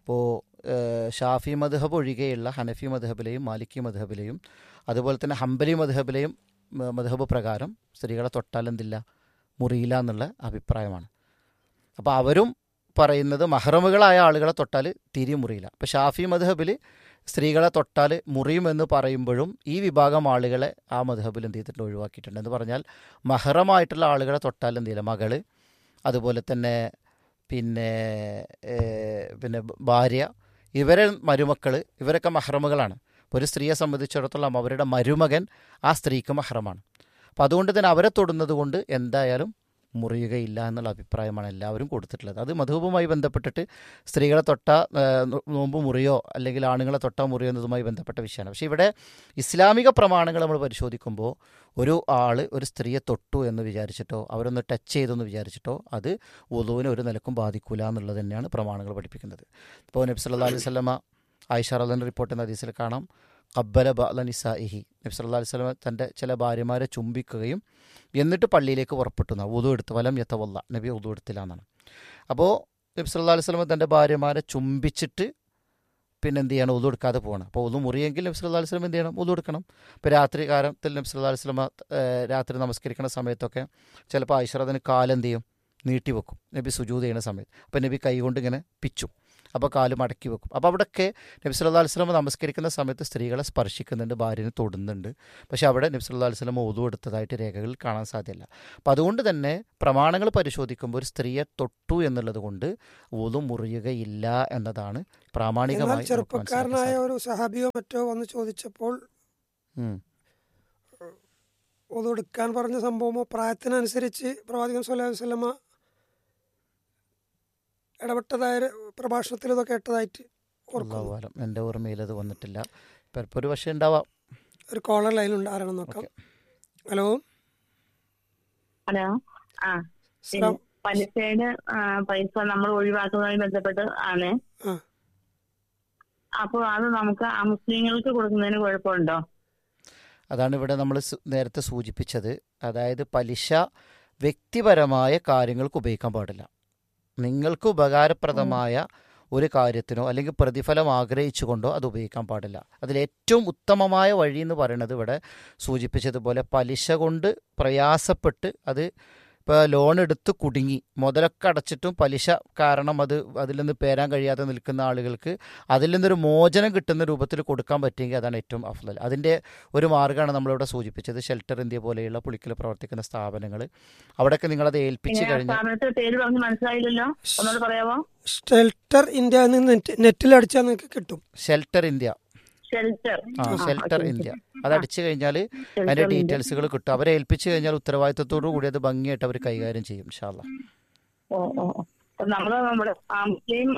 ഇപ്പോൾ ഷാഫി മദ്ഹബ് ഒഴികെയുള്ള ഹനഫി മദ്ഹബിലെയും മാലിക്കി മദ്ഹബിലെയും അതുപോലെ തന്നെ ഹംബലി മദ്ഹബിലെയും മദ്ഹബ് പ്രകാരം സ്ത്രീകളെ തൊട്ടാൽ എന്തില്ല, മുറിയില്ല എന്നുള്ള അഭിപ്രായമാണ്. അപ്പോൾ അവരും പറയുന്നത് മഹ്റമുകളായ ആളുകളെ തൊട്ടാൽ തീരെ മുറിയില്ല. അപ്പോൾ ഷാഫി മദ്ഹബിൽ സ്ത്രീകളെ തൊട്ടാൽ മുറിയുമെന്ന് പറയുമ്പോഴും ഈ വിഭാഗം ആളുകളെ ആ മദ്ഹബിൽ എന്ത് ചെയ്തിട്ടുണ്ട്, ഒഴിവാക്കിയിട്ടുണ്ട്. എന്ന് പറഞ്ഞാൽ മഹ്റമായിട്ടുള്ള ആളുകളെ തൊട്ടാൽ എന്ത് ചെയ്യില്ല, മകള്, അതുപോലെ തന്നെ പിന്നെ പിന്നെ ഭാര്യ, ഇവരെ മരുമക്കൾ, ഇവരൊക്കെ മഹ്റമുകളാണ്. ഒരു സ്ത്രീയെ സംബന്ധിച്ചിടത്തോളം അവരുടെ മരുമകൻ ആ സ്ത്രീക്ക് മഹ്റമാണ്. അപ്പം അതുകൊണ്ട് തന്നെ അവരെ തൊടുന്നത് കൊണ്ട് എന്തായാലും മുറിയുകയില്ല എന്നുള്ള അഭിപ്രായമാണ് എല്ലാവരും കൊടുത്തിട്ടുള്ളത്. അത് മധുവുമായി ബന്ധപ്പെട്ടിട്ട് സ്ത്രീകളെ തൊട്ട നോമ്പ് മുറിയോ അല്ലെങ്കിൽ ആണുങ്ങളെ തൊട്ടാൽ മുറിയോ എന്നതുമായി ബന്ധപ്പെട്ട വിഷയമാണ്. പക്ഷേ ഇവിടെ ഇസ്ലാമിക പ്രമാണങ്ങൾ നമ്മൾ പരിശോധിക്കുമ്പോൾ ഒരു ആൾ ഒരു സ്ത്രീയെ തൊട്ടു എന്ന് വിചാരിച്ചിട്ടോ അവരൊന്ന് ടച്ച് ചെയ്തെന്ന് വിചാരിച്ചിട്ടോ അത് വുളൂവിനെ ഒരു നിലക്കും ബാധിക്കില്ല എന്നുള്ളത് തന്നെയാണ് പ്രമാണങ്ങൾ പഠിപ്പിക്കുന്നത്. ഇപ്പോൾ നബി സല്ലല്ലാഹു അലൈഹി വസല്ലമ ആയിഷ റളിയല്ലാഹു റിപ്പോർട്ട് ചെയ്യുന്ന ഹദീസിൽ കാണാം, ഖബ്ബല ബഅ്ല നിസാഇഹി, നബി സല്ലല്ലാഹു അലൈഹി വസല്ലമ തൻ്റെ ചില ഭാര്യമാരെ ചുംബിക്കുകയും എന്നിട്ട് പള്ളിയിലേക്ക് പുറപ്പെട്ടു എന്നാണ്. വുളു എടുത്ത് വലം യതവല്ല, നബി വുളു എടുത്തില്ല എന്നാണ്. അപ്പോൾ നബി സല്ലല്ലാഹു അലൈഹി വസല്ലമ തൻ്റെ ഭാര്യമാരെ ചുംബിച്ചിട്ട് പിന്നെ എന്ത് ചെയ്യണം, വുളു എടുക്കാതെ പോകണം. അപ്പോൾ വുളു മുറിയെങ്കിൽ നബി സല്ലല്ലാഹു അലൈഹി വസല്ലം എന്ത് ചെയ്യണം, വുളു എടുക്കണം. ഇപ്പോൾ രാത്രി കാലത്തിൽ നബി സല്ലല്ലാഹു അലൈഹി വസല്ലമ രാത്രി നമസ്കരിക്കുന്ന സമയത്തൊക്കെ ചിലപ്പോൾ ആയിഷ അതിന് കാലെന്ത് ചെയ്യും, നീട്ടി വെക്കും നബി സുജൂദ് ചെയ്യുന്ന സമയത്ത്. അപ്പോൾ നബി കൈ കൊണ്ട് ഇങ്ങനെ പിച്ചും, അപ്പോൾ കാല് മടക്കി വെക്കും. അപ്പോൾ അവിടെയൊക്കെ നബി സല്ലല്ലാഹു അലൈഹി വസല്ലം നമസ്കരിക്കുന്ന സമയത്ത് സ്ത്രീകളെ സ്പർശിക്കുന്നുണ്ട്, ഭാര്യനെ തൊടുന്നുണ്ട്. പക്ഷേ അവിടെ നബി സല്ലല്ലാഹു അലൈഹി വസല്ലം വുളു എടുത്തതായിട്ട് രേഖകളിൽ കാണാൻ സാധ്യമല്ല. അപ്പോൾ അതുകൊണ്ട് തന്നെ പ്രമാണങ്ങൾ പരിശോധിക്കുമ്പോൾ ഒരു സ്ത്രീയെ തൊട്ടു എന്നുള്ളത് കൊണ്ട് വുളു മുറിയുകയില്ല എന്നതാണ് പ്രാമാണികമായി. ചെറുപ്പക്കാരനായ ഒരു സഹാബിയോ മറ്റോ വന്ന് ചോദിച്ചപ്പോൾ വുളു എടുക്കാൻ പറഞ്ഞ സംഭവമോ പ്രായത്തിനനുസരിച്ച് പ്രവാചകൻ സ്വല്ലല്ലാഹു അലൈഹി വസല്ലമ ഇടപെട്ടതായ പ്രഭാഷണത്തിൽ ഇതൊക്കെ കേട്ടതായിട്ട് ഓർക്കുന്നു. എൻ്റെ ഓർമ്മയിൽ അത് വന്നിട്ടില്ല, ചിലപ്പോൾ ഒരു പക്ഷേ ഉണ്ടാവാം. ഒരു കോളർ ലൈനുണ്ട്, ആരാണെന്ന് നോക്കാം. ഹലോ ഹലോ ആ പലിശയുടെ പൈസ നമ്മൾ ഒഴിവാക്കുന്നതുമായി ബന്ധപ്പെട്ട് ആണ്. അപ്പോൾ അത് നമുക്ക് ആ മുസ്ലിങ്ങൾക്ക് കൊടുക്കുന്നതിന് കുഴപ്പമുണ്ടോ? അതാണ് ഇവിടെ നമ്മൾ നേരത്തെ സൂചിപ്പിച്ചത്. അതായത് പലിശ വ്യക്തിപരമായ കാര്യങ്ങൾക്ക് ഉപയോഗിക്കാൻ പാടില്ല. നിങ്ങൾക്ക് ഉപകാരപ്രദമായ ഒരു കാര്യത്തിനോ അല്ലെങ്കിൽ പ്രതിഫലം ആഗ്രഹിച്ചുകൊണ്ടോ അത് ഉപയോഗിക്കാൻ പാടില്ല. അതിലേറ്റവും ഉത്തമമായ വഴി എന്ന് പറയുന്നത് ഇവിടെ സൂചിപ്പിച്ചതുപോലെ പലിശ കൊണ്ട് പ്രയാസപ്പെട്ട് അത് ഇപ്പോൾ ലോൺ എടുത്ത് കുടുങ്ങി മുതലൊക്കെ അടച്ചിട്ടും പലിശ കാരണം അത് അതിൽ നിന്ന് പേരാൻ കഴിയാതെ നിൽക്കുന്ന ആളുകൾക്ക് അതിൽ നിന്നൊരു മോചനം കിട്ടുന്ന രൂപത്തിൽ കൊടുക്കാൻ പറ്റുമെങ്കിൽ അതാണ് ഏറ്റവും അഫ്ളൽ. അതിൻ്റെ ഒരു മാർഗ്ഗമാണ് നമ്മളിവിടെ സൂചിപ്പിച്ചത്. ഷെൽട്ടർ ഇന്ത്യ പോലെയുള്ള പുളിക്കൽ പ്രവർത്തിക്കുന്ന സ്ഥാപനങ്ങൾ, അവിടെയൊക്കെ നിങ്ങളത് ഏൽപ്പിച്ച് കഴിഞ്ഞാൽ. ഷെൽട്ടർ ഇന്ത്യ നെറ്റിൽ അടിച്ചാൽ നിങ്ങൾക്ക് കിട്ടും. ഷെൽട്ടർ ഇന്ത്യ ആ ഷെൽട്ടർ ഇന്ത്യ അത് അടിച്ചു കഴിഞ്ഞാൽ അതിന്റെ ഡീറ്റെയിൽസുകൾ കിട്ടും. അവരെ ഏൽപ്പിച്ചു കഴിഞ്ഞാൽ ഉത്തരവാദിത്തത്തോടു കൂടി അത് ഭംഗിയായിട്ട് അവർ കൈകാര്യം ചെയ്യും ഇൻഷാ അല്ലാഹ്. നമ്മള് നമ്മുടെ മുസ്ലിം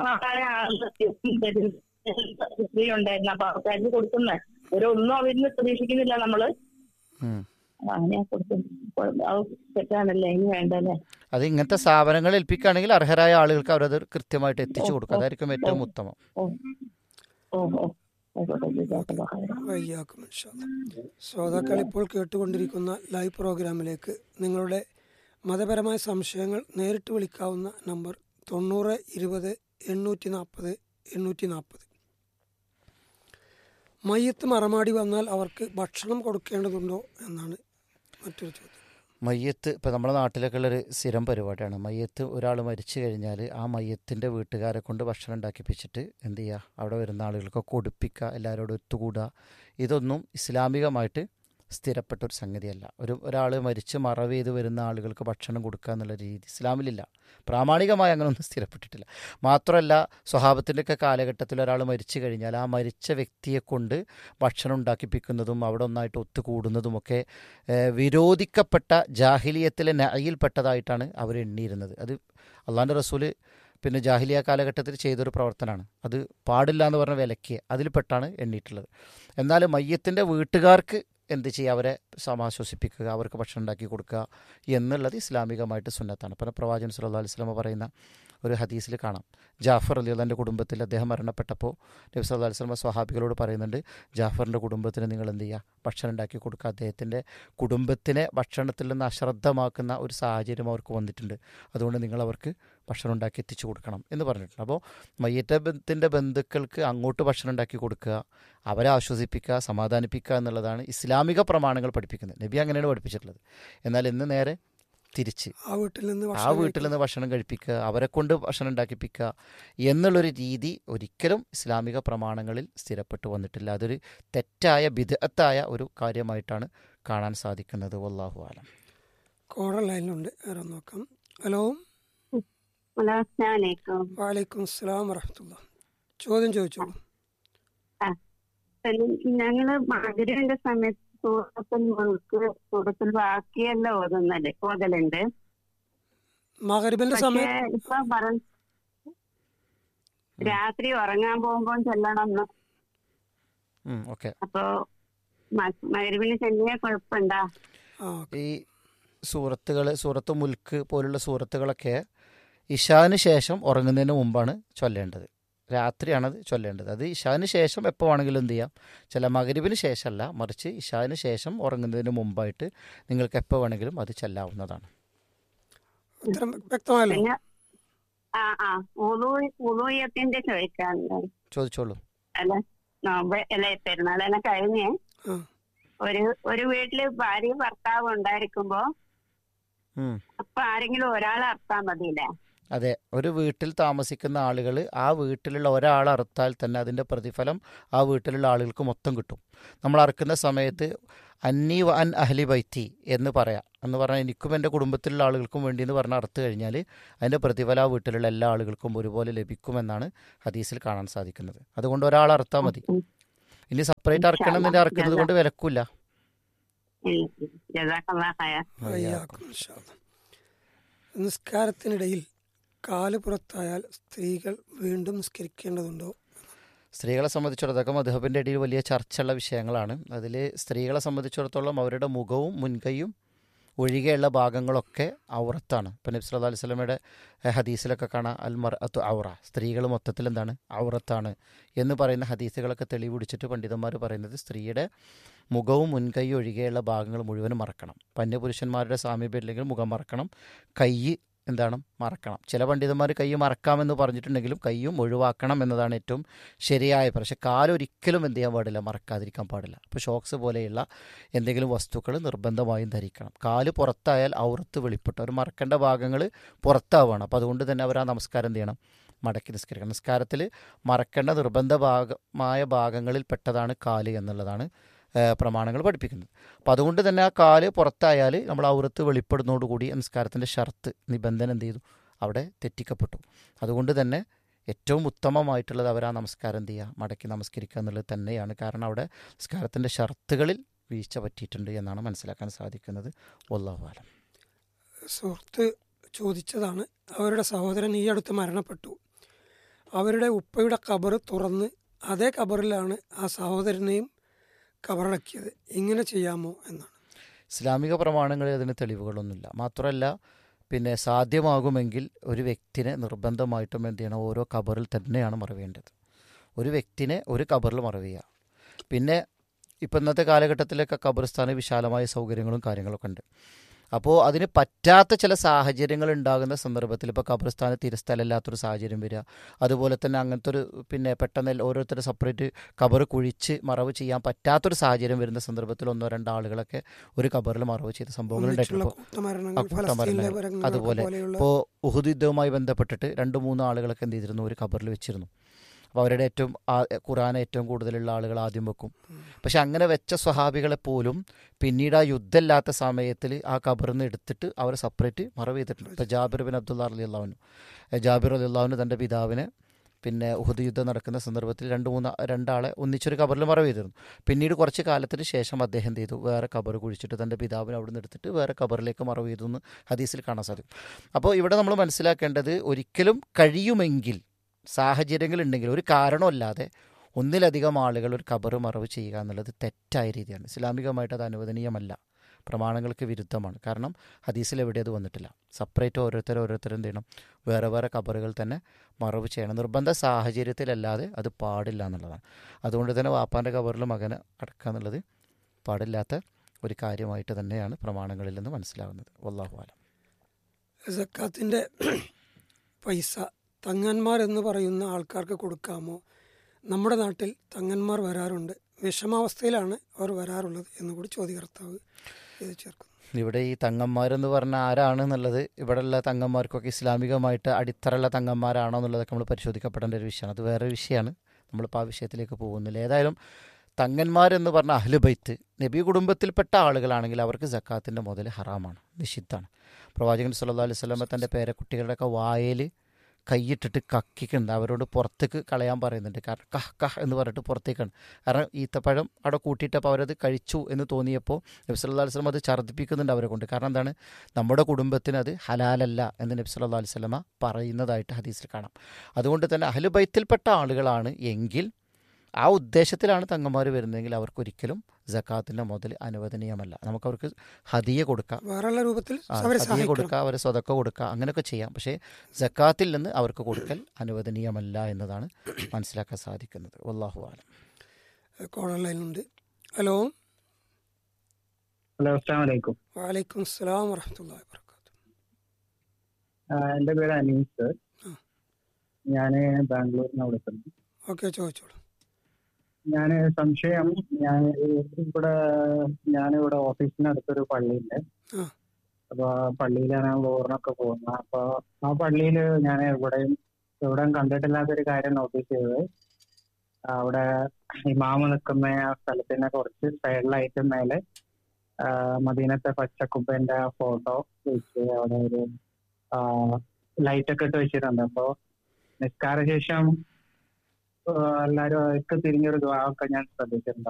സ്ത്രീ ഉണ്ടായിരുന്നു, അപ്പൊ അവർക്ക് കൊടുക്കുന്ന ഒരു ഒന്നും അവരിന്ന് പ്രതീക്ഷിക്കുന്നില്ല നമ്മള്, അങ്ങനെയാ കൊടുക്കുന്നത്. തെറ്റാണല്ലേ, ഇനി വേണ്ടല്ലേ? അത് ഇങ്ങനത്തെ സ്ഥാപനങ്ങൾ ഏൽപ്പിക്കുകയാണെങ്കിൽ അർഹരായ ആളുകൾക്ക് അവരത് കൃത്യമായിട്ട് എത്തിച്ചു കൊടുക്കുക, അതായിരിക്കും ഏറ്റവും ഉത്തമം. ശ്രോതാക്കൾ ഇപ്പോൾ കേട്ടുകൊണ്ടിരിക്കുന്ന ലൈവ് പ്രോഗ്രാമിലേക്ക് നിങ്ങളുടെ മതപരമായ സംശയങ്ങൾ നേരിട്ട് വിളിക്കാവുന്ന നമ്പർ തൊണ്ണൂറ് ഇരുപത് എണ്ണൂറ്റി നാൽപ്പത് എണ്ണൂറ്റി നാൽപ്പത്. മയ്യത്ത് മറമാടി വന്നാൽ അവർക്ക് ഭക്ഷണം കൊടുക്കേണ്ടതുണ്ടോ എന്നാണ് മറ്റൊരു ചോദ്യം. മയ്യത്ത് ഇപ്പോൾ നമ്മുടെ നാട്ടിലൊക്കെ ഉള്ളൊരു സ്ഥിരം പരിപാടിയാണ്. മയ്യത്ത് ഒരാൾ മരിച്ചു കഴിഞ്ഞാൽ ആ മയ്യത്തിൻ്റെ വീട്ടുകാരെ കൊണ്ട് ഭക്ഷണം ഉണ്ടാക്കിപ്പിച്ചിട്ട് എന്ത് ചെയ്യുക, അവിടെ വരുന്ന ആളുകൾക്കൊക്കെ കൊടുപ്പിക്കുക, എല്ലാവരോടും ഒത്തുകൂടുക. ഇതൊന്നും ഇസ്ലാമികമായിട്ട് സ്ഥിരപ്പെട്ട ഒരു സംഗതിയല്ല. ഒരു ഒരാൾ മരിച്ച് മറവ് ചെയ്ത് വരുന്ന ആളുകൾക്ക് ഭക്ഷണം കൊടുക്കുക എന്നുള്ള രീതി ഇസ്ലാമിലില്ല. പ്രാമാണികമായി അങ്ങനെയൊന്നും സ്ഥിരപ്പെട്ടിട്ടില്ല. മാത്രമല്ല സ്വഹാബത്തിൻ്റെയൊക്കെ കാലഘട്ടത്തിൽ ഒരാൾ മരിച്ചു കഴിഞ്ഞാൽ ആ മരിച്ച വ്യക്തിയെ കൊണ്ട് ഭക്ഷണം ഉണ്ടാക്കിപ്പിക്കുന്നതും അവിടെ ഒന്നായിട്ട് ഒത്തുകൂടുന്നതുമൊക്കെ വിരോധിക്കപ്പെട്ട ജാഹിലിയത്തിലെ നഅയിൽപ്പെട്ടതായിട്ടാണ് അവർ എണ്ണിയിരുന്നത്. അത് അള്ളാഹുവിൻ്റെ റസൂല് പിന്നെ ജാഹിലിയ കാലഘട്ടത്തിൽ ചെയ്തൊരു പ്രവർത്തനമാണ്. അത് പാടില്ല എന്ന് പറഞ്ഞ വിലക്കിയ അതിൽപ്പെട്ടാണ് എണ്ണിയിട്ടുള്ളത്. എന്നാൽ മയ്യത്തിൻ്റെ വീട്ടുകാർക്ക് എന്ത് ചെയ്യുക, അവരെ സമാശ്വസിപ്പിക്കുക, അവർക്ക് ഭക്ഷണം ഉണ്ടാക്കി കൊടുക്കുക എന്നുള്ളത് ഇസ്ലാമികമായിട്ട് സുന്നത്താണ്. പിന്നെ പ്രവാചകൻ സല്ലല്ലാഹു അലൈഹി വസല്ലം പറയുന്ന ഒരു ഹദീസിൽ കാണാം, ജാഫർ റളിയല്ലാഹുവിൻ്റെ കുടുംബത്തിൽ അദ്ദേഹം മരണപ്പെട്ടപ്പോൾ നബി സല്ലല്ലാഹു അലൈഹി വസല്ലം സ്വഹാബികളോട് പറയുന്നുണ്ട്, ജാഫറിൻ്റെ കുടുംബത്തിന് നിങ്ങൾ എന്ത് ചെയ്യുക, ഭക്ഷണം ഉണ്ടാക്കി കൊടുക്കുക. അദ്ദേഹത്തിൻ്റെ കുടുംബത്തിനെ ഭക്ഷണത്തിൽ നിന്ന് അശ്രദ്ധമാക്കുന്ന ഒരു സാഹചര്യം അവർക്ക് വന്നിട്ടുണ്ട്, അതുകൊണ്ട് നിങ്ങൾ അവർക്ക് ഭക്ഷണം ഉണ്ടാക്കി എത്തിച്ചു കൊടുക്കണം എന്ന് പറഞ്ഞിട്ടുണ്ട്. അപ്പോൾ മയ്യറ്റത്തിൻ്റെ ബന്ധുക്കൾക്ക് അങ്ങോട്ട് ഭക്ഷണം ഉണ്ടാക്കി കൊടുക്കുക, അവരെ ആശ്വസിപ്പിക്കുക, സമാധാനിപ്പിക്കുക എന്നുള്ളതാണ് ഇസ്ലാമിക പ്രമാണങ്ങൾ പഠിപ്പിക്കുന്നത്. നബി അങ്ങനെയാണ് പഠിപ്പിച്ചിട്ടുള്ളത്. എന്നാൽ ഇന്ന് നേരെ തിരിച്ച് ആ വീട്ടിൽ നിന്ന് ആ ഭക്ഷണം വീട്ടിൽ നിന്ന് ഭക്ഷണം കഴിപ്പിക്കുക, അവരെ കൊണ്ട് ഭക്ഷണം ഉണ്ടാക്കിപ്പിക്കുക എന്നുള്ളൊരു രീതി ഒരിക്കലും ഇസ്ലാമിക പ്രമാണങ്ങളിൽ സ്ഥിരപ്പെട്ടു വന്നിട്ടില്ല. അതൊരു തെറ്റായ ബിദ്അത്തായ ഒരു കാര്യമായിട്ടാണ് കാണാൻ സാധിക്കുന്നത്. വല്ലാഹു ആലം. കോളർ ലൈനിലുണ്ട്, വേറെ നോക്കാം. ഹലോ. ഹലോ, അസ്സലാമു അലൈക്കും. വലൈക്കും അസ്സലാം വറഹ്മത്തുള്ളാഹി. ചോദ്യം ചോദിച്ചോളൂ. ഞങ്ങള് മഗ്‌രിബിന്റെ സമയത്ത് സൂറത്തുൽ മുൽക്ക്, സൂറത്തുൽ വാഖിയല്ല ഓതുന്നല്ലേ ഓതലുണ്ട്. മഗ്‌രിബിന്റെ പക്ഷേ സമയം ഇപ്പൊ പറ രാത്രി ഉറങ്ങാൻ പോകുമ്പോ ചെല്ലണം എന്ന്. ഓക്കെ. അപ്പൊ മഗ്‌രിബിന് ചെല്ലിയ കുഴപ്പമുണ്ടാ? ആ, ഈ സൂറത്തുകൾ, സൂറത്ത് മുൽക്ക് പോലുള്ള സൂറത്തുകളൊക്കെ ഇശാന് ശേഷം ഉറങ്ങുന്നതിന് മുമ്പാണ് ചൊല്ലേണ്ടത്. രാത്രിയാണത് ചൊല്ലേണ്ടത്. അത് ഇശാന് ശേഷം എപ്പോൾ വേണമെങ്കിലും എന്ത് ചെയ്യാം, ചില മഗ്‌രിബിന് ശേഷമല്ല, മറിച്ച് ഇശാന് ശേഷം ഉറങ്ങുന്നതിന് മുമ്പായിട്ട് നിങ്ങൾക്ക് എപ്പോൾ വേണമെങ്കിലും അത് ചെല്ലാവുന്നതാണ്. ഉത്തരം വ്യക്തമായല്ലോ. പിന്നെ ആ ആ ഉളൂയത്തിന്റെ ചോദിക്കാറുണ്ട്. ചോദിച്ചോളൂ. അല്ല നോമ്പ് അല്ല പെരുന്നാളെല്ലാം കഴിഞ്ഞ് ആ, ഒരു ഒരു വീട്ടില് ഭാര്യ ഭർത്താവ് ഉണ്ടായിരിക്കുമ്പോ ഉം. അപ്പൊ ആരെങ്കിലും ഒരാൾ അർത്താൻ മതിയില്ലേ? അതെ, ഒരു വീട്ടിൽ താമസിക്കുന്ന ആളുകൾ ആ വീട്ടിലുള്ള ഒരാൾ അറുത്താൽ തന്നെ അതിൻ്റെ പ്രതിഫലം ആ വീട്ടിലുള്ള ആളുകൾക്ക് മൊത്തം കിട്ടും. നമ്മൾ അറുക്കുന്ന സമയത്ത് അന്നി വ അൻ അഹ്ലി ബൈത്തി എന്ന് പറയാം, എന്ന് പറഞ്ഞാൽ എനിക്കും എൻ്റെ കുടുംബത്തിലുള്ള ആളുകൾക്കും വേണ്ടി എന്ന് പറഞ്ഞാൽ അറുത്ത് കഴിഞ്ഞാൽ അതിൻ്റെ പ്രതിഫലം ആ വീട്ടിലുള്ള എല്ലാ ആളുകൾക്കും ഒരുപോലെ ലഭിക്കുമെന്നാണ് ഹദീസിൽ കാണാൻ സാധിക്കുന്നത്. അതുകൊണ്ട് ഒരാൾ അറുത്താൽ മതി. ഇനി സെപ്പറേറ്റ് അറുക്കണം എന്നതിൻ്റെ അറുക്കുന്നത് കൊണ്ട് വിലക്കില്ല. ജസാക്കല്ലാഹ് ഖൈർ. വയ്യാക്കും ഇൻഷാ അല്ലാ. നിസ്കാരത്തിനിടയിൽ കാല് പുറത്തായാൽ സ്ത്രീകൾ വീണ്ടും നിസ്കരിക്കേണ്ടതുണ്ടോ? സ്ത്രീകളെ സംബന്ധിച്ചിടത്തോളം മദ്ഹബിൻ്റെ ഇടയിൽ വലിയ ചർച്ചയുള്ള വിഷയങ്ങളാണ്. അതിൽ സ്ത്രീകളെ സംബന്ധിച്ചിടത്തോളം അവരുടെ മുഖവും മുൻകൈയും ഒഴികെയുള്ള ഭാഗങ്ങളൊക്കെ ഔറത്താണ്. ഇപ്പം നബി സല്ലല്ലാഹു അലൈഹി വസല്ലമയുടെ ഹദീസിലൊക്കെ കാണാം, അൽ മർഅത്തു ഔറ, സ്ത്രീകൾ മൊത്തത്തിൽ എന്താണ്, ഔറത്താണ് എന്ന് പറയുന്ന ഹദീസുകളൊക്കെ തെളിവ് പിടിച്ചിട്ട് പണ്ഡിതന്മാർ പറയുന്നത് സ്ത്രീയുടെ മുഖവും മുൻകൈയും ഒഴികെയുള്ള ഭാഗങ്ങൾ മുഴുവനും മറക്കണം. പന്യപുരുഷന്മാരുടെ സാമീപ്യം ഇല്ലെങ്കിൽ മുഖം മറക്കണം, കൈ എന്താണ് മറക്കണം. ചില പണ്ഡിതന്മാർ കൈ മറക്കാമെന്ന് പറഞ്ഞിട്ടുണ്ടെങ്കിലും കൈയും ഒഴിവാക്കണം എന്നതാണ് ഏറ്റവും ശരിയായ. പക്ഷേ കാലൊരിക്കലും എന്ത് ചെയ്യാൻ പാടില്ല, മറക്കാതിരിക്കാൻ പാടില്ല. അപ്പോൾ ഷോക്സ് പോലെയുള്ള എന്തെങ്കിലും വസ്തുക്കൾ നിർബന്ധമായും ധരിക്കണം. കാല് പുറത്തായാൽ ഔറത്ത് വെളിപ്പെട്ടു, അവർ മറക്കേണ്ട ഭാഗങ്ങൾ പുറത്താവുകയാണ്. അപ്പോൾ അതുകൊണ്ട് തന്നെ അവർ ആ നമസ്കാരം എന്ത് ചെയ്യണം, മടക്കി നിസ്കരിക്കണം. നിസ്കാരത്തിൽ മറക്കേണ്ട നിർബന്ധ ഭാഗമായ ഭാഗങ്ങളിൽ പെട്ടതാണ് കാല് എന്നുള്ളതാണ് പ്രമാണങ്ങൾ പഠിപ്പിക്കുന്നത്. അപ്പോൾ അതുകൊണ്ട് തന്നെ ആ കാല് പുറത്തായാൽ നമ്മൾ ഔറത്ത് വെളിപ്പെടുന്നതോടുകൂടി നിസ്കാരത്തിൻ്റെ ഷർത്ത് നിബന്ധന എന്ത് ചെയ്തു, അവിടെ തെറ്റിക്കപ്പെട്ടു. അതുകൊണ്ട് തന്നെ ഏറ്റവും ഉത്തമമായിട്ടുള്ളത് അവർ ആ നമസ്കാരം എന്ത് ചെയ്യുക, മടക്കി നമസ്കരിക്കുക എന്നുള്ളത് തന്നെയാണ്. കാരണം അവിടെ നിസ്കാരത്തിൻ്റെ ഷർത്തുകളിൽ വീഴ്ച പറ്റിയിട്ടുണ്ട് എന്നാണ് മനസ്സിലാക്കാൻ സാധിക്കുന്നത്. വല്ലാഹു അലം. സുഹൃത്ത് ചോദിച്ചതാണ്, അവരുടെ സഹോദരൻ ഈ അടുത്ത് മരണപ്പെട്ടു. അവരുടെ ഉപ്പയുടെ ഖബർ തുറന്ന് അതേ ഖബറിലാണ് ആ സഹോദരനെയും ഖബറടക്കിയത്. ഇങ്ങനെ ചെയ്യാമോ എന്നാണ്. ഇസ്ലാമിക പ്രമാണങ്ങളിൽ അതിന് തെളിവുകളൊന്നുമില്ല. മാത്രമല്ല പിന്നെ സാധ്യമാകുമെങ്കിൽ ഒരു വ്യക്തിനെ നിർബന്ധമായിട്ടും എന്ത് ചെയ്യണം, ഓരോ ഖബറിൽ തന്നെയാണ് മറവേണ്ടത്. ഒരു വ്യക്തിനെ ഒരു ഖബറിൽ മറവുക. പിന്നെ ഇപ്പം ഇന്നത്തെ കാലഘട്ടത്തിലൊക്കെ ഖബർസ്ഥാന് വിശാലമായ സൗകര്യങ്ങളും കാര്യങ്ങളൊക്കെ ഉണ്ട്. അപ്പോൾ അതിന് പറ്റാത്ത ചില സാഹചര്യങ്ങൾ ഉണ്ടാകുന്ന സന്ദർഭത്തിൽ, ഇപ്പോൾ ഖബർസ്ഥാന് തിരസ്ഥലമില്ലാത്തൊരു സാഹചര്യം വരിക, അതുപോലെ തന്നെ അങ്ങനത്തെ ഒരു പിന്നെ പെട്ടെന്ന് ഓരോരുത്തർ സെപ്പറേറ്റ് ഖബർ കുഴിച്ച് മറവ് ചെയ്യാൻ പറ്റാത്തൊരു സാഹചര്യം വരുന്ന സന്ദർഭത്തിൽ ഒന്നോ രണ്ടോ ആളുകളൊക്കെ ഒരു ഖബറിൽ മറവ് ചെയ്ത സംഭവങ്ങൾ ഉണ്ടായിട്ടുണ്ട്. അതുപോലെ ഇപ്പോൾ ഉഹുദ് യുദ്ധവുമായി ബന്ധപ്പെട്ടിട്ട് രണ്ട് മൂന്ന് ആളുകളൊക്കെ എന്ത് ചെയ്തിരുന്നു, ഒരു ഖബറിൽ വെച്ചിരുന്നു. അപ്പോൾ അവരുടെ ഏറ്റവും ഖുർആൻ ഏറ്റവും കൂടുതലുള്ള ആളുകൾ ആദ്യം വെക്കും. പക്ഷെ അങ്ങനെ വെച്ച സ്വഹാബികളെ പോലും പിന്നീട് ആ യുദ്ധമില്ലാത്ത സമയത്തിൽ ആ ഖബറിൽ നിന്ന് എടുത്തിട്ട് അവർ സെപ്പറേറ്റ് മറവ് ചെയ്തിട്ടുണ്ട്. ഇപ്പോൾ ജാബിർ ബിൻ അബ്ദുള്ള റളിയല്ലാഹു ജാബിർ റളിയല്ലാഹു അൻഹു തൻ്റെ പിതാവിനെ പിന്നെ ഉഹുദ് യുദ്ധം നടക്കുന്ന സന്ദർഭത്തിൽ രണ്ട് മൂന്ന് രണ്ടാളെ ഒന്നിച്ചൊരു ഖബറിൽ മറവ് ചെയ്തിരുന്നു. പിന്നീട് കുറച്ച് കാലത്തിന് ശേഷം അദ്ദേഹം എന്ത് ചെയ്തു, വേറെ ഖബർ കുഴിച്ചിട്ട് തൻ്റെ പിതാവിനെ അവിടെ നിന്ന് എടുത്തിട്ട് വേറെ ഖബറിലേക്ക് മറവ് ചെയ്തു എന്ന് ഹദീസിൽ കാണാൻ സാധിക്കും. അപ്പോൾ ഇവിടെ നമ്മൾ മനസ്സിലാക്കേണ്ടത്, ഒരിക്കലും കഴിയുമെങ്കിൽ സാഹചര്യങ്ങളുണ്ടെങ്കിൽ ഒരു കാരണമല്ലാതെ ഒന്നിലധികം ആളുകൾ ഒരു ഖബർ മറവ് ചെയ്യുക എന്നുള്ളത് തെറ്റായ രീതിയാണ്. ഇസ്ലാമികമായിട്ട് അത് അനുവദനീയമല്ല, പ്രമാണങ്ങൾക്ക് വിരുദ്ധമാണ്. കാരണം ഹദീസിൽ എവിടെ അത് വന്നിട്ടില്ല. സെപ്പറേറ്റ് ഓരോരുത്തർ ഓരോരുത്തരും എന്ത് ചെയ്യണം, വേറെ വേറെ ഖബറുകൾ തന്നെ മറവ് ചെയ്യണം. നിർബന്ധ സാഹചര്യത്തിലല്ലാതെ അത് പാടില്ല എന്നുള്ളതാണ്. അതുകൊണ്ട് തന്നെ വാപ്പാൻ്റെ ഖബറിൽ മകനെ അടക്കുക എന്നുള്ളത് പാടില്ലാത്ത ഒരു കാര്യമായിട്ട് തന്നെയാണ് പ്രമാണങ്ങളിൽ നിന്ന് മനസ്സിലാവുന്നത്. വല്ലാഹു അലം. സക്കാത്തിൻ്റെ പൈസ തങ്ങന്മാർ എന്ന് പറയുന്ന ആൾക്കാർക്ക് കൊടുക്കാമോ? നമ്മുടെ നാട്ടിൽ തങ്ങന്മാർ വരാറുണ്ട്, വിഷമാവസ്ഥയിലാണ് അവർ വരാറുള്ളത് എന്ന് കൂടി ചോദ്യകർത്താവ് ഇത് ചേർക്കുന്നു. ഇവിടെ ഈ തങ്ങന്മാരെന്ന് പറഞ്ഞാൽ ആരാണെന്നുള്ളത്, ഇവിടെയുള്ള തങ്ങന്മാർക്കൊക്കെ ഇസ്ലാമികമായിട്ട് അടിത്തറയുള്ള തങ്ങന്മാരാണോ എന്നുള്ളതൊക്കെ നമ്മൾ പരിശോധിക്കപ്പെടേണ്ട ഒരു വിഷയമാണ്. അത് വേറെ വിഷയമാണ്, നമ്മളിപ്പോൾ ആ വിഷയത്തിലേക്ക് പോകുന്നില്ല. ഏതായാലും തങ്ങന്മാരെന്ന് പറഞ്ഞ അഹ്ലു ബൈത്ത് നബി കുടുംബത്തിൽപ്പെട്ട ആളുകളാണെങ്കിൽ അവർക്ക് സക്കാത്തിൻ്റെ മുതൽ ഹറാമാണ്, നിഷിദ്ധാണ്. പ്രവാചകൻ സല്ലല്ലാഹു അലൈഹി വസല്ലം തൻ്റെ പേരക്കുട്ടികളുടെയൊക്കെ വായിൽ കൈയിട്ടിട്ട് കക്കിക്കുന്നുണ്ട്, അവരോട് പുറത്തേക്ക് കളയാൻ പറയുന്നുണ്ട്. കാരണം കഹ് കഹ് എന്ന് പറഞ്ഞിട്ട് പുറത്തേക്കാണ്. കാരണം ഈത്തപ്പഴം അവിടെ കൂട്ടിയിട്ടപ്പോൾ അവരത് കഴിച്ചു എന്ന് തോന്നിയപ്പോൾ നബി സല്ലല്ലാഹു അലൈഹി വസല്ലം അത് ഛർദ്ദിപ്പിക്കുന്നുണ്ട് അവരെ കൊണ്ട്. കാരണം എന്താണ്, നമ്മുടെ കുടുംബത്തിന് അത് ഹലാലല്ല എന്ന് നബി സല്ലല്ലാഹു അലൈഹി വസല്ലം പറയുന്നതായിട്ട് ഹദീസിൽ കാണാം. അതുകൊണ്ട് തന്നെ അഹ്ലു ബൈത്തിൽപ്പെട്ട ആളുകളാണ് എങ്കിൽ, ആ ഉദ്ദേശത്തിലാണ് തങ്ങന്മാർ വരുന്നതെങ്കിൽ അവർക്കൊരിക്കലും സക്കാത്തിൻ്റെ മുതൽ അനുവദനീയമല്ല. നമുക്കവർക്ക് ഹദിയ കൊടുക്കാം, വേറെയുള്ള രൂപത്തിൽ ഹദിയ കൊടുക്കുക, അവരെ സ്വതക്ക കൊടുക്കുക, അങ്ങനെയൊക്കെ ചെയ്യാം. പക്ഷേ സക്കാത്തിൽ നിന്ന് അവർക്ക് കൊടുക്കൽ അനുവദനീയമല്ല എന്നതാണ് മനസ്സിലാക്കാൻ സാധിക്കുന്നത്. വല്ലാഹു ആലം. കോളർ ലൈനുണ്ട്. ഹലോ. ഹലോ, അസ്സലാമു അലൈക്കും. വലൈക്കും അസ്സലാം വറഹ്മത്തുള്ളാഹി വബറകാതുഹു. എൻ്റെ പേര് അനീസ്, ഞാൻ ബാംഗ്ലൂരിൽ നിന്ന് വിളിക്കുന്നു. ഓക്കെ, ചോദിച്ചോളൂ. ഞാൻ സംശയം, ഞാൻ ഇവിടെ ഞാനിവിടെ ഓഫീസിനടുത്തൊരു പള്ളിയുണ്ട്. ആ. അപ്പൊ ആ പള്ളിയിലാണ് ലോറിനൊക്കെ പോകുന്നത്. അപ്പൊ ആ പള്ളിയിൽ ഞാൻ എവിടെയും എവിടെയും കണ്ടിട്ടില്ലാത്തൊരു കാര്യം നോട്ടീസ് ചെയ്തത്, അവിടെ ഇമാമ് നിൽക്കുന്ന ആ സ്ഥലത്തിന് കുറച്ച് സൈഡിലായിട്ട് മേലെ മദീനത്തെ പച്ചക്കുപ്പേന്റെ ഫോട്ടോ വെച്ച് അവിടെ ഒരു ലൈറ്റൊക്കെ ഇട്ട് വെച്ചിട്ടുണ്ട്. അപ്പൊ നിസ്കാര ശേഷം എല്ലാരും ഒക്കെ തിരിഞ്ഞൊരു ദ്വാ ഒക്കെ ഞാൻ ശ്രദ്ധിച്ചിട്ടുണ്ട്.